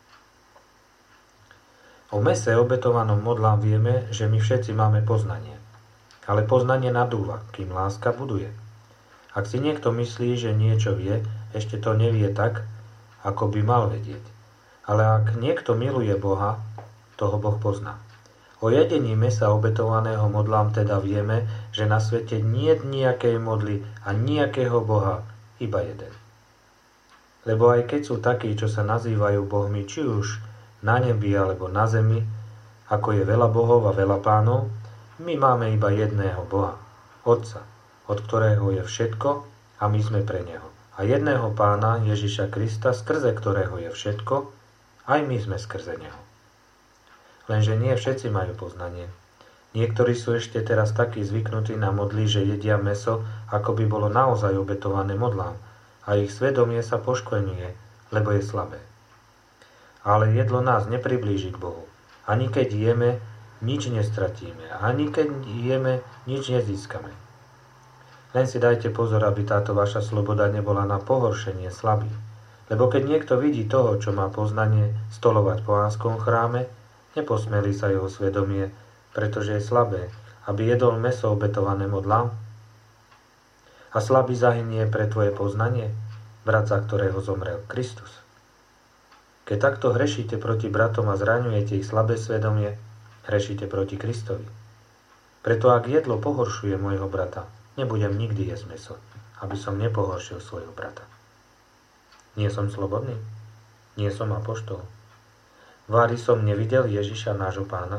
Speaker 1: O mese obetovanom modlám vieme, že my všetci máme poznanie. Ale poznanie nadúva, kým láska buduje. Ak si niekto myslí, že niečo vie, ešte to nevie tak, ako by mal vedieť. Ale ak niekto miluje Boha, toho Boh pozná. O jedení mesa obetovaného modlám teda vieme, že na svete niet nejakej modly a nejakého Boha, iba jeden. Lebo aj keď sú takí, čo sa nazývajú bohmi, či už na nebi alebo na zemi, ako je veľa bohov a veľa pánov, my máme iba jedného Boha, Otca, od ktorého je všetko a my sme pre Neho. A jedného Pána Ježiša Krista, skrze ktorého je všetko, aj my sme skrze Neho. Lenže nie všetci majú poznanie. Niektorí sú ešte teraz takí zvyknutí na modly, že jedia mäso, ako by bolo naozaj obetované modlám, a ich svedomie sa poškvrňuje, lebo je slabé. Ale jedlo nás nepriblíži k Bohu. Ani keď jeme, nič nestratíme. Ani keď jeme, nič nezískame. Len si dajte pozor, aby táto vaša sloboda nebola na pohoršenie slabých. Lebo keď niekto vidí toho, čo má poznanie, stolovať po Pánskom chráme, neposmelí sa jeho svedomie, pretože je slabé, aby jedol mäso obetované modlám. A slabý zahynie pre tvoje poznanie, brat, za ktorého zomrel Kristus. Keď takto hrešíte proti bratom a zraňujete ich slabé svedomie, hrešíte proti Kristovi. Preto ak jedlo pohoršuje môjho brata, nebudem nikdy jesť mäso, aby som nepohoršil svojho brata. Nie som slobodný? Nie som apoštol? Vári som nevidel Ježiša, nášho Pána?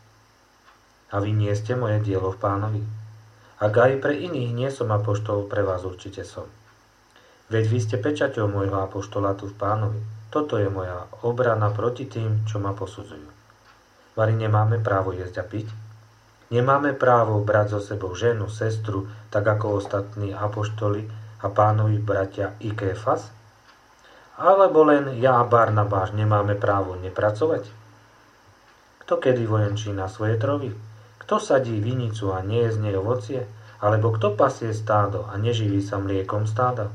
Speaker 1: A vy nie ste moje dielo v Pánovi? Ak aj pre iných nie som apoštol, pre vás určite som. Veď vy ste pečaťou môjho apoštolátu v Pánovi. Toto je moja obrana proti tým, čo ma posudzujú. Vari nemáme právo jesť a piť? Nemáme právo brať so sebou ženu, sestru, tak ako ostatní apoštoli a Pánovi bratia i Kéfas? Alebo len ja a Barnabáš nemáme právo nepracovať? Kto kedy vojenčí na svoje trovy? Kto sadí vinicu a nie je z nej ovocie? Alebo kto pasie stádo a neživí sa mliekom stáda?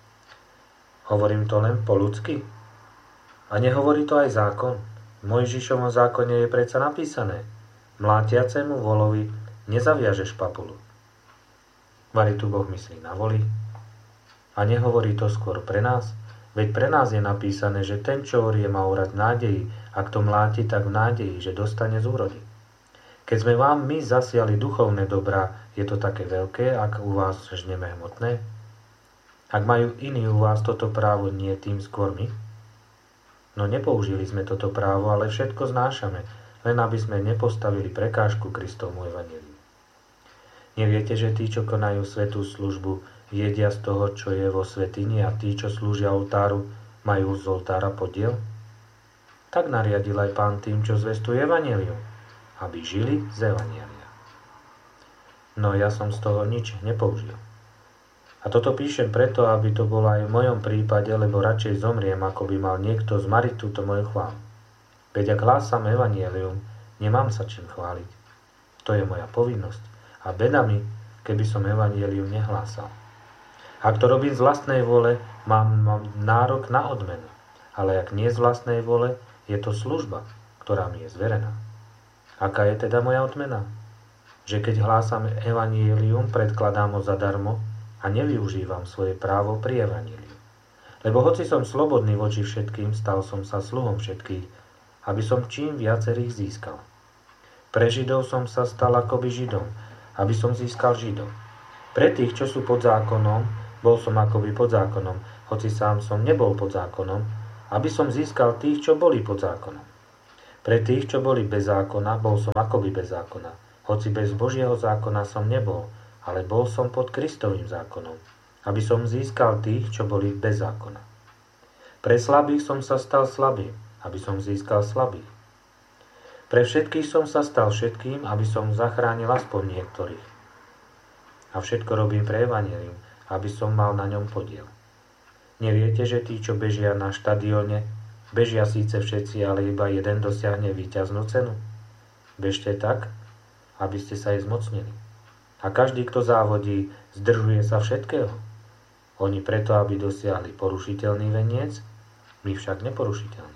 Speaker 1: Hovorím to len po ľudsky? A nehovorí to aj zákon? V Mojžišovom zákone je predsa napísané: mlátiacemu volovi nezaviažeš papulu. Vari tu Boh myslí na voli? A nehovorí to skôr pre nás? Veď pre nás je napísané, že ten, čo orie, má orať v nádeji, a kto mláti, tak v nádeji, že dostane z úrody. Keď sme vám my zasiali duchovné dobrá, je to také veľké, ak u vás žneme hmotné? Ak majú iní u vás toto právo, nie tým skôr my? No nepoužili sme toto právo, ale všetko znášame, len aby sme nepostavili prekážku Kristovmu evanjeliu. Neviete, že tí, čo konajú svätú službu, jedia z toho, čo je vo svätyni, a tí, čo slúžia oltáru, majú z oltára podiel? Tak nariadil aj Pán tým, čo zvestujú evanjelium, aby žili z evanjelia. No ja som z toho nič nepoužil. A toto píšem preto, aby to bolo aj v mojom prípade, lebo radšej zomriem, ako by mal niekto zmariť túto moju chválu. Veď ak hlásam evanjelium, nemám sa čím chváliť. To je moja povinnosť. A beda mi, keby som evanjelium nehlásal. Ak to robím z vlastnej vôle, mám nárok na odmenu. Ale ak nie z vlastnej vôle, je to služba, ktorá mi je zverená. Aká je teda moja odmena? Že keď hlásam evanjelium, predkladám ho zadarmo a nevyužívam svoje právo pri evanjeliu. Lebo hoci som slobodný voči všetkým, stal som sa sluhom všetkých, aby som čím viacerých získal. Pre Židov som sa stal akoby Židom, aby som získal Židov. Pre tých, čo sú pod zákonom, bol som akoby pod zákonom, hoci sám som nebol pod zákonom, aby som získal tých, čo boli pod zákonom. Pre tých, čo boli bez zákona, bol som akoby bez zákona, hoci bez Božieho zákona som nebol, ale bol som pod Kristovým zákonom, aby som získal tých, čo boli bez zákona. Pre slabých som sa stal slabým, aby som získal slabých. Pre všetkých som sa stal všetkým, aby som zachránil aspoň niektorých. A všetko robím pre evanjelium, aby som mal na ňom podiel. Neviete, že tí, čo bežia na štadióne, bežia síce všetci, ale iba jeden dosiahne víťaznú cenu? Bežte tak, aby ste sa jej zmocnili. A každý, kto závodí, zdržuje sa všetkého. Oni preto, aby dosiahli porušiteľný veniec, my však neporušiteľný.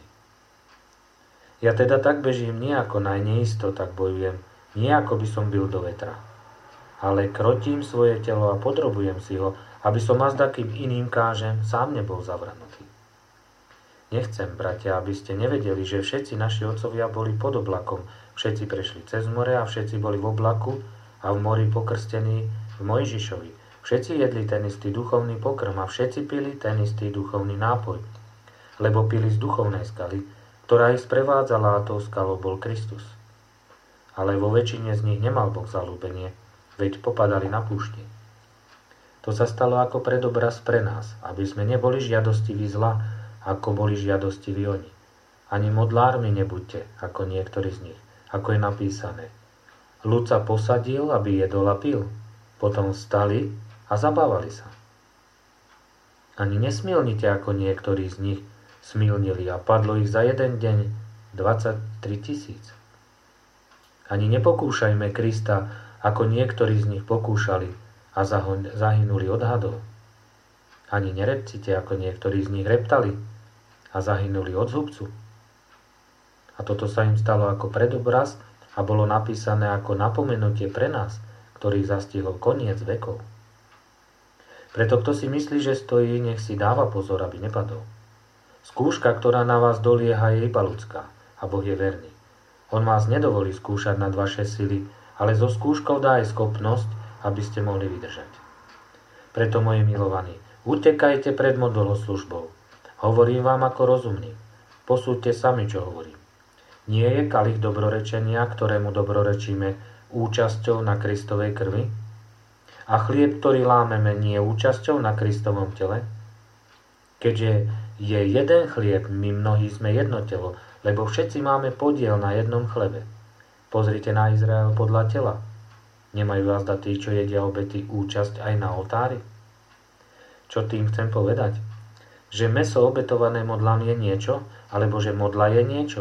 Speaker 1: Ja teda tak bežím nie ako najneisto, tak bojujem, nie ako by som bil do vetra. Ale krotím svoje telo a podrobujem si ho, aby som azda, kým iným kážem, sám nebol zavrhnutý. Nechcem, bratia, aby ste nevedeli, že všetci naši otcovia boli pod oblakom, všetci prešli cez more a všetci boli v oblaku a v mori pokrstení v Mojžišovi. Všetci jedli ten istý duchovný pokrm a všetci pili ten istý duchovný nápoj, lebo pili z duchovnej skaly, ktorá ich sprevádzala, a tou skalou bol Kristus. Ale vo väčšine z nich nemal Boh zaľúbenie, veď popadali na púšti. To sa stalo ako predobraz pre nás, aby sme neboli žiadostiví zla, ako boli žiadostiví oni. Ani modlármi nebuďte, ako niektorí z nich, ako je napísané. Ľud sa posadil, aby jedol a pil, potom vstali a zabávali sa. Ani nesmilnite, ako niektorí z nich smilnili, a padlo ich za jeden deň 23 000. Ani nepokúšajme Krista, ako niektorí z nich pokúšali a zahynuli od hadov. Ani nerepcite, ako niektorí z nich reptali a zahynuli od zhubcu. A toto sa im stalo ako predobraz a bolo napísané ako napomenutie pre nás, ktorých zastihol koniec vekov. Preto kto si myslí, že stojí, nech si dáva pozor, aby nepadol. Skúška, ktorá na vás dolieha, je iba ľudská, a Boh je verný. On vás nedovolí skúšať nad vaše sily, ale so skúškou dá aj schopnosť, aby ste mohli vydržať. Preto, moji milovaní, utekajte pred modloslužbou. Hovorím vám ako rozumný. Posúďte sami, čo hovorím. Nie je kalich dobrorečenia, ktorému dobrorečíme, účasťou na Kristovej krvi? A chlieb, ktorý lámeme, nie je účasťou na Kristovom tele? Keďže je jeden chlieb, my mnohí sme jedno telo, lebo všetci máme podiel na jednom chlebe. Pozrite na Izrael podľa tela. Nemajú azda tí, čo jedia obety, účasť aj na oltári? Čo tým chcem povedať? Že mäso obetované modlám je niečo, alebo že modla je niečo?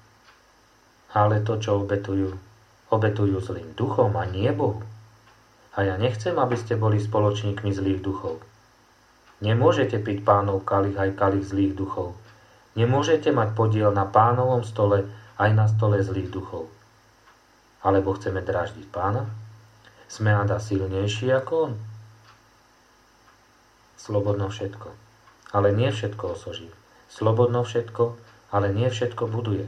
Speaker 1: Ale to, čo obetujú zlým duchom a nie Bohu. A ja nechcem, aby ste boli spoločníkmi zlých duchov. Nemôžete piť Pánov kalich aj kalich zlých duchov. Nemôžete mať podiel na Pánovom stole aj na stole zlých duchov. Alebo chceme dráždiť Pána? Sme ada silnejší ako on? Slobodno všetko, ale nie všetko osoží. Slobodno všetko, ale nie všetko buduje.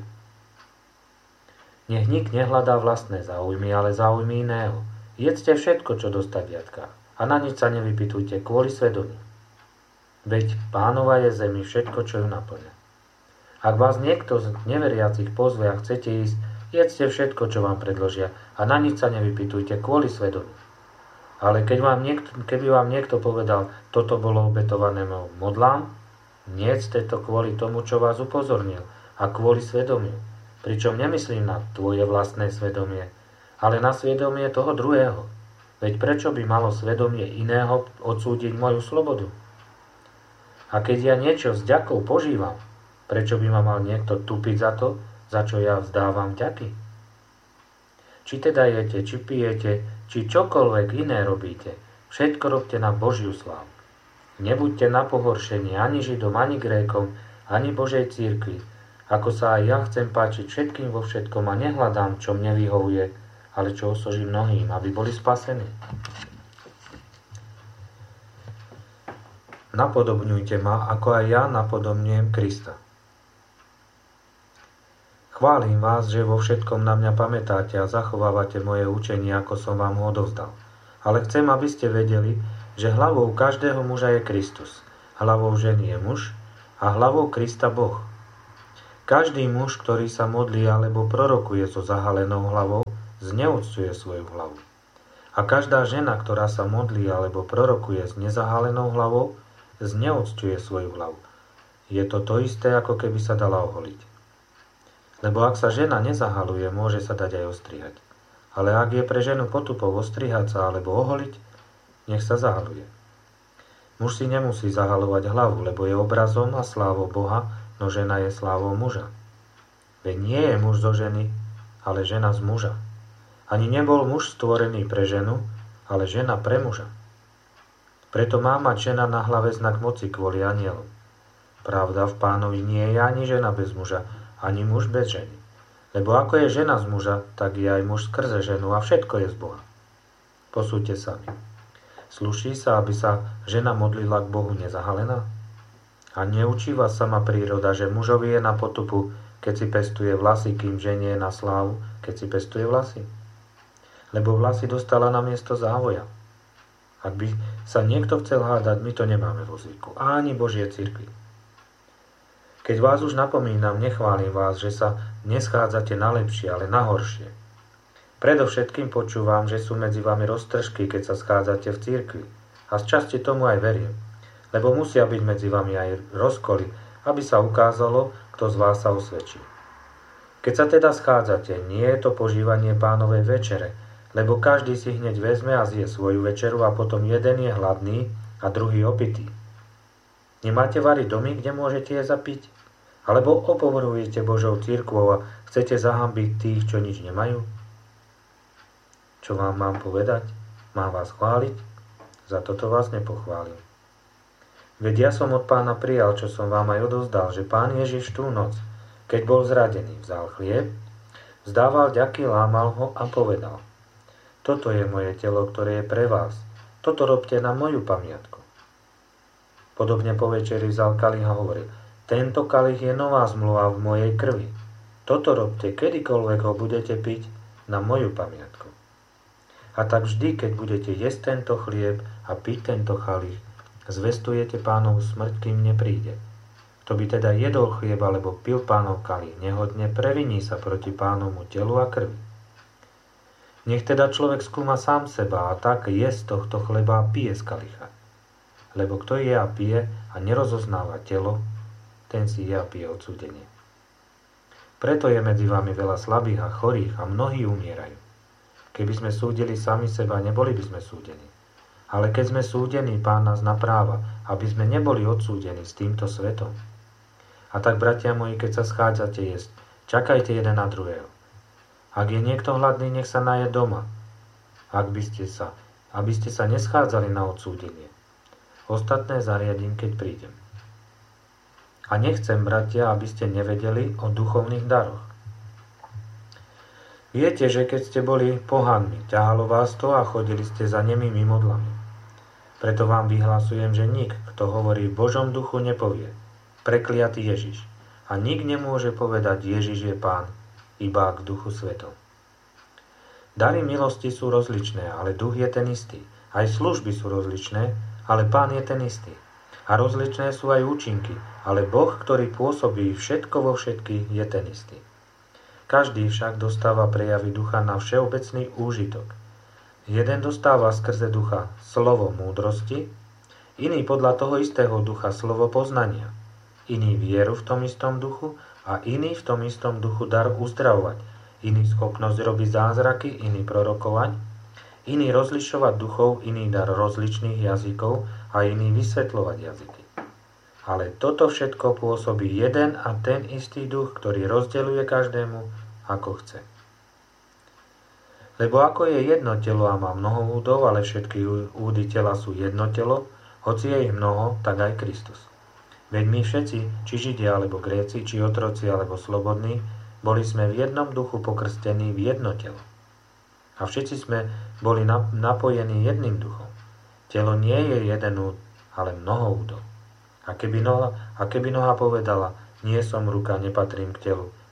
Speaker 1: Nech nik nehľadá vlastné záujmy, ale záujmy iného. Jedzte všetko, čo dostať viatka, a na nič sa nevypytujte kvôli svedomiu. Veď Pánova je zemi všetko, čo ju naplňa. Ak vás niekto z neveriacich pozve a chcete ísť, jedzte všetko, čo vám predložia, a na nič sa nevypytujte kvôli svedomiu. Ale keby vám niekto povedal, toto bolo obetované modlám, nejedzte to kvôli tomu, čo vás upozornil, a kvôli svedomiu. Pričom nemyslím na tvoje vlastné svedomie, ale na svedomie toho druhého. Veď prečo by malo svedomie iného odsúdiť moju slobodu? A keď ja niečo s vďakou požívam, prečo by ma mal niekto tupiť za to, za čo ja vzdávam vďaky? Či teda jete, či pijete, či čokoľvek iné robíte, všetko robte na Božiu slávu. Nebuďte na pohoršenie ani Židom, ani Grékom, ani Božej cirkvi, ako sa aj ja chcem páčiť všetkým vo všetkom a nehľadám, čo mne vyhovuje, ale čo osoží mnohým, aby boli spasení. Napodobňujte ma, ako aj ja napodobňujem Krista. Chválim vás, že vo všetkom na mňa pamätáte a zachovávate moje učenie, ako som vám ho odovzdal. Ale chcem, aby ste vedeli, že hlavou každého muža je Kristus, hlavou ženy je muž a hlavou Krista Boh. Každý muž, ktorý sa modlí alebo prorokuje so zahalenou hlavou, zneúctuje svoju hlavu. A každá žena, ktorá sa modlí alebo prorokuje s nezahalenou hlavou, zneúctuje svoju hlavu. Je to to isté, ako keby sa dala oholiť. Lebo ak sa žena nezahaluje, môže sa dať aj ostrihať. Ale ak je pre ženu potupou ostrihať sa alebo oholiť, nech sa zahaluje. Muž si nemusí zahalovať hlavu, lebo je obrazom a slávou Boha, no žena je slávou muža. Veď nie je muž zo ženy, ale žena z muža. Ani nebol muž stvorený pre ženu, ale žena pre muža. Preto má mať žena na hlave znak moci kvôli anjelom. Pravda, v Pánovi nie je ani žena bez muža, ani muž bez ženy. Lebo ako je žena z muža, tak je aj muž skrze ženu a všetko je z Boha. Posúďte sami. Sluší sa, aby sa žena modlila k Bohu nezahalená? A neučí vás sama príroda, že mužovi je na potupu, keď si pestuje vlasy, kým žene je na slávu, keď si pestuje vlasy? Lebo vlasy dostala na miesto závoja. Ak by sa niekto chcel hádať, my to nemáme vo zvyku, ani Božie cirkvi. Keď vás už napomínam, nechválim vás, že sa neschádzate na lepšie, ale na horšie. Predovšetkým počúvam, že sú medzi vami roztržky, keď sa schádzate v cirkvi. A z časti tomu aj verím. Lebo musia byť medzi vami aj rozkoly, aby sa ukázalo, kto z vás sa osvedčí. Keď sa teda schádzate, nie je to požívanie Pánovej večere, lebo každý si hneď vezme a zje svoju večeru a potom jeden je hladný a druhý opitý. Nemáte variť domy, kde môžete jesť a piť? Alebo opovrhujete Božou cirkvou a chcete zahambiť tých, čo nič nemajú? Čo vám mám povedať? Mám vás chváliť? Za toto vás nepochválim. Veď ja som od Pána prijal, čo som vám aj odovzdal, že Pán Ježiš tú noc, keď bol zradený, vzal chlieb, vzdával ďaky, lámal ho a povedal: Toto je moje telo, ktoré je pre vás. Toto robte na moju pamiatku. Podobne po večeri vzal kalich a hovoril: Tento kalich je nová zmluva v mojej krvi. Toto robte, kedykoľvek ho budete piť, na moju pamiatku. A tak vždy, keď budete jesť tento chlieb a piť tento kalich, zvestujete Pánovu smrť, kým nepríde. Kto by teda jedol chlieb alebo pil Pánov kalich, nehodne previní sa proti Pánovmu telu a krvi. Nech teda človek skúma sám seba a tak je z tohto chleba a pije z kalicha. Lebo kto je a pije a nerozoznáva telo, ten si je a pije odsúdenie. Preto je medzi vami veľa slabých a chorých a mnohí umierajú. Keby sme súdili sami seba, neboli by sme súdení. Ale keď sme súdení, Pán nás napráva, aby sme neboli odsúdení s týmto svetom. A tak, bratia moji, keď sa schádzate jesť, čakajte jeden na druhého. Ak je niekto hladný, nech sa naje doma, aby ste sa neschádzali na odsúdenie. Ostatné zariadím, keď prídem. A nechcem, bratia, aby ste nevedeli o duchovných daroch. Viete, že keď ste boli pohanmi, ťahalo vás to a chodili ste za nemými modlami. Preto vám vyhlasujem, že nik, kto hovorí v Božom duchu, nepovie: Prekliatý Ježiš. A nik nemôže povedať: Ježiš je Pán, iba k Duchu Svetom. Dary milosti sú rozličné, ale duch je ten istý. Aj služby sú rozličné, ale Pán je ten istý. A rozličné sú aj účinky, ale Boh, ktorý pôsobí všetko vo všetkých, je ten istý. Každý však dostáva prejavy ducha na všeobecný úžitok. Jeden dostáva skrze ducha slovo múdrosti, iný podľa toho istého ducha slovo poznania, iný vieru v tom istom duchu a iný v tom istom duchu dar uzdravovať, iný schopnosť robiť zázraky, iný prorokovať, iný rozlišovať duchov, iný dar rozličných jazykov a iný vysvetľovať jazyky. Ale toto všetko pôsobí jeden a ten istý duch, ktorý rozdeľuje každému, ako chce. Lebo ako je jedno telo a má mnoho údov, ale všetky údy tela sú jedno telo, hoci je ich mnoho, tak aj Kristus. Veď my všetci, či Židia, alebo Gréci, či otroci, alebo slobodní, boli sme v jednom duchu pokrstení v jedno telo. A všetci sme boli napojení jedným duchom. Telo nie je jeden úd, ale mnoho údov. A keby noha povedala: nie som ruka, nepatrím k telu,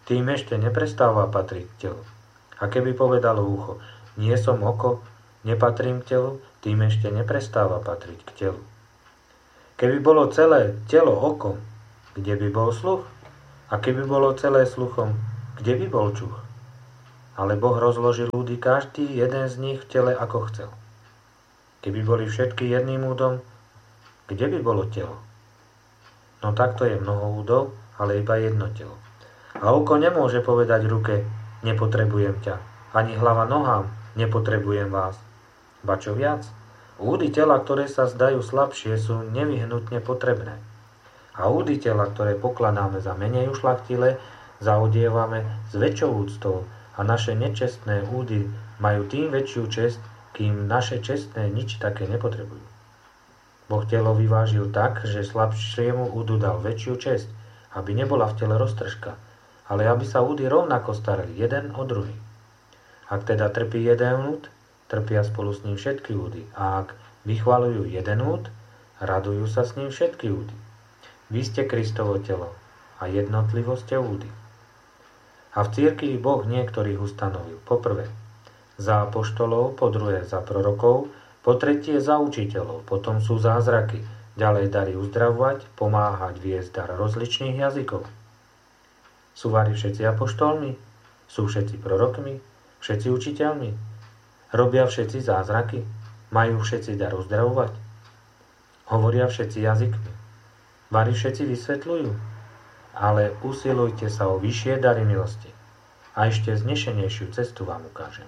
Speaker 1: tým ešte neprestáva patriť k telu. A keby povedalo ucho, nie som oko, nepatrím k telu, tým ešte neprestáva patriť k telu. Keby bolo celé telo okom, kde by bol sluch? A keby bolo celé sluchom, kde by bol čuch? Ale Boh rozložil údy každý jeden z nich v tele ako chcel. Keby boli všetky jedným údom, kde by bolo telo? No takto je mnoho údov, ale iba jedno telo. A oko nemôže povedať ruke, nepotrebujem ťa. Ani hlava nohám, nepotrebujem vás. Ba čo viac? Údy tela, ktoré sa zdajú slabšie, sú nevyhnutne potrebné. A údy tela, ktoré pokladáme za menej ušľachtilé, zaodievame s väčšou úctou a naše nečestné údy majú tým väčšiu česť, kým naše čestné nič také nepotrebujú. Boh telo vyvážil tak, že slabšiemu údu dal väčšiu česť, aby nebola v tele roztržka, ale aby sa údy rovnako starali jeden o druhý. Ak teda trpí jeden úd, trpia spolu s ním všetky údy, a ak vychvaľujú jeden úd, radujú sa s ním všetky údy. Vy ste Kristovo telo a jednotlivo ste údy. A v cirkvi Boh niektorých ustanovil. Po prvé za apoštolov, po druhé za prorokov, po tretie za učiteľov, potom sú zázraky, ďalej dary uzdravovať, pomáhať, viesť dar rozličných jazykov. Sú vari všetci apoštolmi? Sú všetci prorokmi? Všetci učiteľmi? Robia všetci zázraky? Majú všetci dar uzdravovať? Hovoria všetci jazykmi? Vari všetci vysvetľujú? Ale usilujte sa o vyššie dary milosti. A ešte znešenejšiu cestu vám ukážem.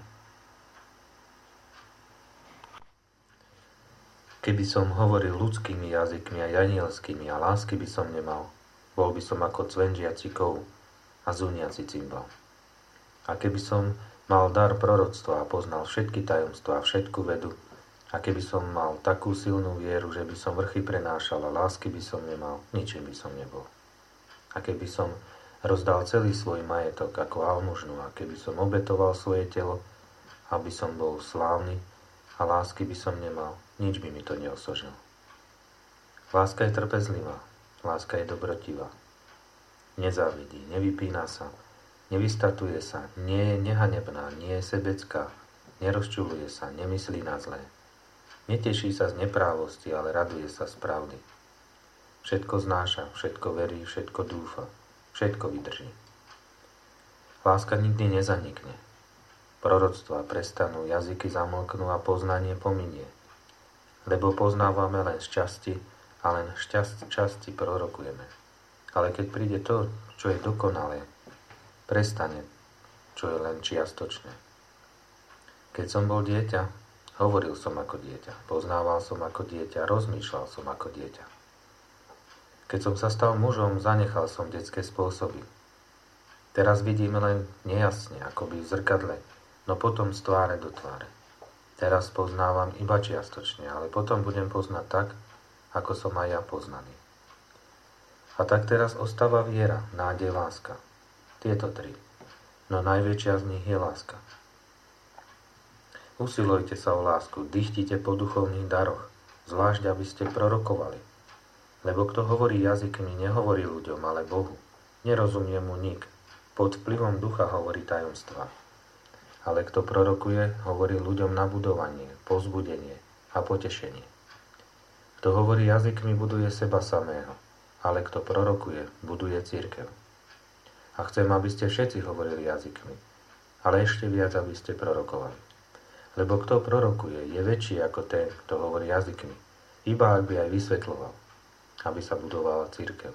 Speaker 1: Keby som hovoril ľudskými jazykmi a anielskými a lásky by som nemal, bol by som ako cvenžiaci kov a zúniaci cymbal. A keby som mal dar proroctva a poznal všetky tajomstvá a všetku vedu, a keby som mal takú silnú vieru, že by som vrchy prenášal a lásky by som nemal, ničím by som nebol. A keby som rozdal celý svoj majetok ako almužnu, a keby som obetoval svoje telo, aby som bol slávny, a lásky by som nemal, nič by mi to neosožil. Láska je trpezlivá, láska je dobrotivá. Nezávidí, nevypína sa, nevystatuje sa, nie je nehanebná, nie je sebecká, nerozčuľuje sa, nemyslí na zlé. Neteší sa z neprávosti, ale raduje sa z pravdy. Všetko znáša, všetko verí, všetko dúfa, všetko vydrží. Láska nikdy nezanikne. Proroctvá prestanú, jazyky zamlknú a poznanie pominie. Lebo poznávame len z časti a len z časti prorokujeme. Ale keď príde to, čo je dokonalé, prestane, čo je len čiastočné. Keď som bol dieťa, hovoril som ako dieťa, poznával som ako dieťa, rozmýšľal som ako dieťa. Keď som sa stal mužom, zanechal som detské spôsoby. Teraz vidíme len nejasne, akoby v zrkadle, no potom z tváre do tváre. Teraz poznávam iba čiastočne, ale potom budem poznať tak, ako som aj ja poznaný. A tak teraz ostáva viera, nádej, láska. Tieto tri. No najväčšia z nich je láska. Usilujte sa o lásku, dychtite po duchovných daroch, zvlášť aby ste prorokovali. Lebo kto hovorí jazykmi, nehovorí ľuďom, ale Bohu. Nerozumie mu nik. Pod vplyvom ducha hovorí tajomstvá. Ale kto prorokuje, hovorí ľuďom na budovanie, povzbudenie a potešenie. Kto hovorí jazykmi, buduje seba samého, ale kto prorokuje, buduje cirkev. A chcem, aby ste všetci hovorili jazykmi, ale ešte viac, aby ste prorokovali. Lebo kto prorokuje, je väčší ako ten, kto hovorí jazykmi, iba ak by aj vysvetľoval, aby sa budovala cirkev.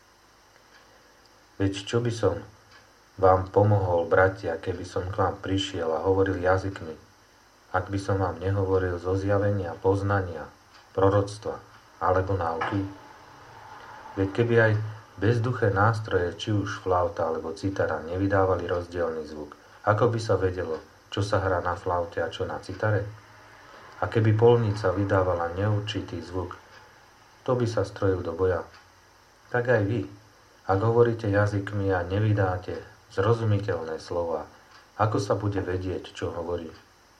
Speaker 1: Veď čo by som vám pomohol, bratia, keby som k vám prišiel a hovoril jazykmi, ak by som vám nehovoril zo zjavenia, poznania, proroctva alebo náuky? Veď keby aj bezduché nástroje, či už flauta alebo citara, nevydávali rozdielny zvuk, ako by sa vedelo, čo sa hrá na flaute a čo na citare? A keby polnica vydávala neurčitý zvuk, to by sa strojil do boja. Tak aj vy, ak hovoríte jazykmi a nevydáte zrozumiteľné slova, ako sa bude vedieť, čo hovorí?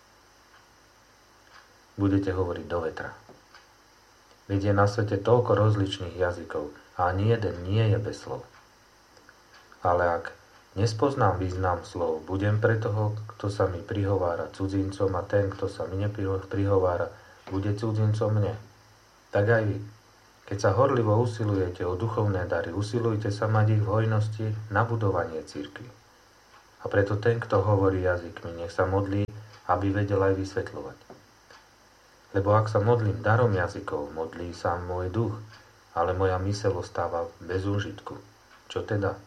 Speaker 1: Budete hovoriť do vetra. Veď je na svete toľko rozličných jazykov a ani jeden nie je bez slov. Ale ak Nespoznám význam slov, budem pre toho, kto sa mi prihovára cudzincom a ten, kto sa mi neprihovára, bude cudzincom mne. Tak aj vy. Keď sa horlivo usilujete o duchovné dary, usilujte sa mať ich v hojnosti na budovanie cirkvi. A preto ten, kto hovorí jazykmi, nech sa modlí, aby vedel aj vysvetľovať. Lebo ak sa modlím darom jazykov, modlí sa môj duch, ale moja myseľ ostáva bez úžitku. Čo teda?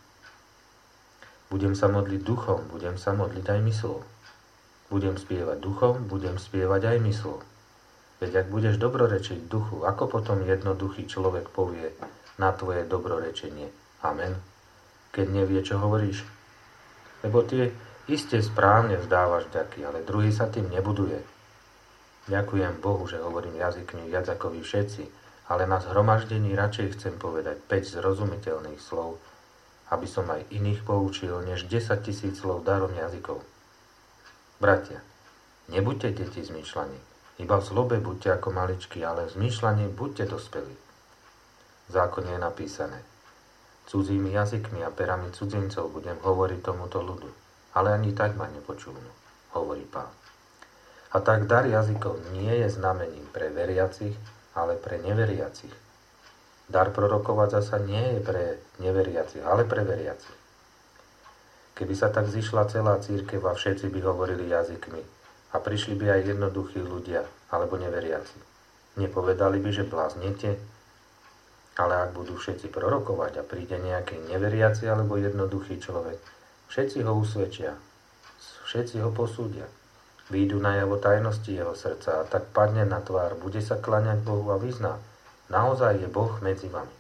Speaker 1: Budem sa modliť duchom, budem sa modliť aj myslou. Budem spievať duchom, budem spievať aj myslou. Veď ak budeš dobrorečiť duchu, ako potom jednoduchý človek povie na tvoje dobrorečenie? Amen. Keď nevie, čo hovoríš. Lebo ty iste správne vzdávaš vďaky, ale druhý sa tým nebuduje. Ďakujem Bohu, že hovorím jazykmi viac ako vy všetci, ale na zhromaždení radšej chcem povedať 5 zrozumiteľných slov, aby som aj iných poučil, než 10 000 slov darom jazykov. Bratia, nebuďte deti zmýšľaní, iba v zlobe buďte ako maličky, ale v zmýšľaní buďte dospelí. V zákone je napísané: cudzími jazykmi a perami cudzincov budem hovoriť tomuto ľudu, ale ani tak ma nepočúvnu, hovorí Pán. A tak dar jazykov nie je znamením pre veriacich, ale pre neveriacich. Dar prorokovať zasa nie je pre neveriacich, ale pre veriacich. Keby sa tak zišla celá cirkev a všetci by hovorili jazykmi a prišli by aj jednoduchí ľudia alebo neveriaci, nepovedali by, že bláznete, ale ak budú všetci prorokovať a príde nejaký neveriaci alebo jednoduchý človek, všetci ho usvedčia, všetci ho posúdia. Výjdu najavo tajnosti jeho srdca a tak padne na tvár, bude sa kláňať Bohu a vyzná: naozaj je Boh medzi vami.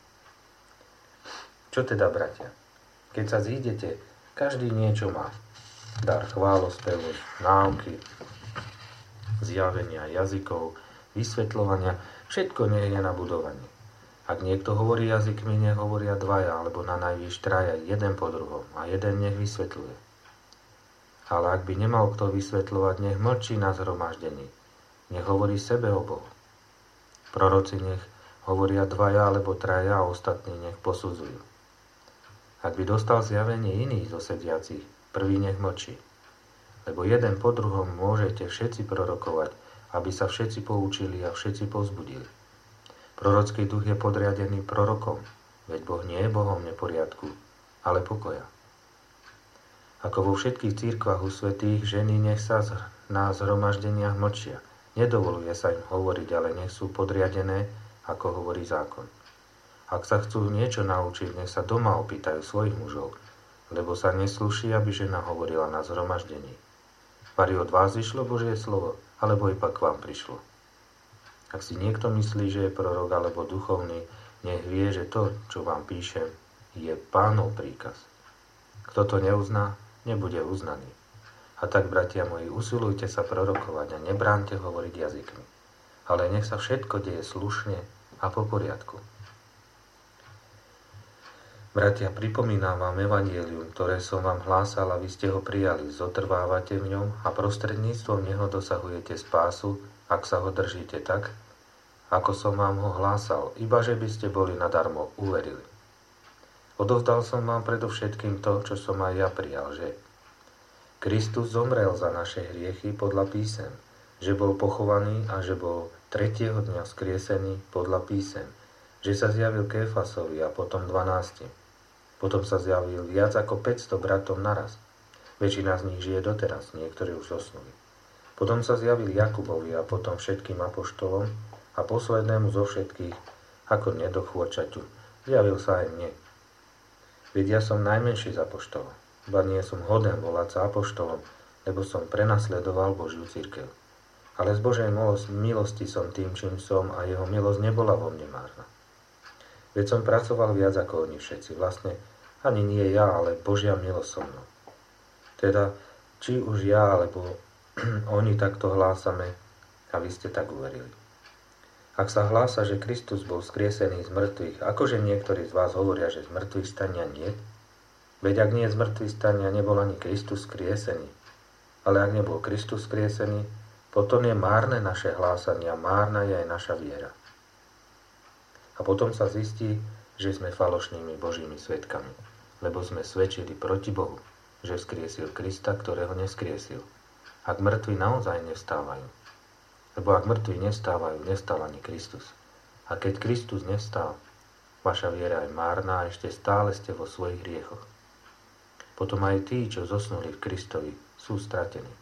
Speaker 1: Čo teda, bratia? Keď sa zídete, každý niečo má. Dar chválospevu, náuky, zjavenia jazykov, vysvetľovania, všetko nie je na budovanie. Ak niekto hovorí jazykmi, nech hovoria dvaja, alebo na najvýš traja, jeden po druhom, a jeden nech vysvetľuje. Ale ak by nemal kto vysvetľovať, nech mlčí na zhromaždení. Nech hovorí sebe o Bohu. Proroci nech hovoria dvaja alebo traja a ostatní nech posudzujú. Ak by dostal zjavenie iných zo sediacich, prvý nech mlčí. Lebo jeden po druhom môžete všetci prorokovať, aby sa všetci poučili a všetci povzbudili. Prorocký duch je podriadený prorokom, veď Boh nie je Bohom neporiadku, ale pokoja. Ako vo všetkých cirkvách u svätých, ženy nech sa na zhromaždeniach mlčia. Nedovoluje sa im hovoriť, ale nech sú podriadené, ako hovorí zákon. Ak sa chcú niečo naučiť, nech sa doma opýtajú svojich mužov, lebo sa neslúši, aby žena hovorila na zhromaždení. Vari od vás išlo Božie slovo, alebo iba k vám prišlo. Ak si niekto myslí, že je prorok alebo duchovný, nech vie, že to, čo vám píšem, je Pánov príkaz. Kto to neuzná, nebude uznaný. A tak, bratia moji, usilujte sa prorokovať a nebránte hovoriť jazykmi. Ale nech sa všetko deje slušne a po poriadku. Bratia, pripomínam vám evanjelium, ktoré som vám hlásal a vy ste ho prijali. Zotrvávate v ňom a prostredníctvom neho dosahujete spásu, ak sa ho držíte tak, ako som vám ho hlásal, iba že by ste boli nadarmo uverili. Odovzdal som vám predovšetkým to, čo som aj ja prijal, že Kristus zomrel za naše hriechy podľa písem, že bol pochovaný a že bol 3. dňa vzkriesený podľa písem, že sa zjavil Kéfasovi a potom 12. Potom sa zjavil viac ako 500 bratom naraz. Väčšina z nich žije doteraz, niektorí už zosnuli. Potom sa zjavil Jakubovi a potom všetkým apoštolom a poslednému zo všetkých, ako nedochôčaťu, zjavil sa aj mne. Veď ja som najmenší z apoštolov, iba nie som hoden volať sa apoštolom, lebo som prenasledoval Božiu cirkev. Ale z Božej milosti som tým, čím som, a jeho milosť nebola vo mne márna. Veď som pracoval viac ako oni všetci, vlastne ani nie ja, ale Božia milosť so mnou. Teda, či už ja, alebo oni takto hlásame, a vy ste tak uverili. Ak sa hlása, že Kristus bol skriesený z mŕtvych, akože niektorí z vás hovoria, že z mŕtvych stania nie? Veď ak nie z mŕtvych stania, nebol ani Kristus skriesený. Ale ak nebol Kristus skriesený, potom je márne naše hlásanie a márna je aj naša viera. A potom sa zistí, že sme falošnými Božími svedkami, lebo sme svedčili proti Bohu. že vzkriesil Krista, ktorého neskriesil. Ak mŕtvi naozaj nevstávajú. Lebo ak mŕtvi nevstávajú, nevstal ani Kristus. A keď Kristus nevstal, vaša viera je márna a ešte stále ste vo svojich hriechoch. Potom aj tí, čo zosnuli v Kristovi, sú stratení.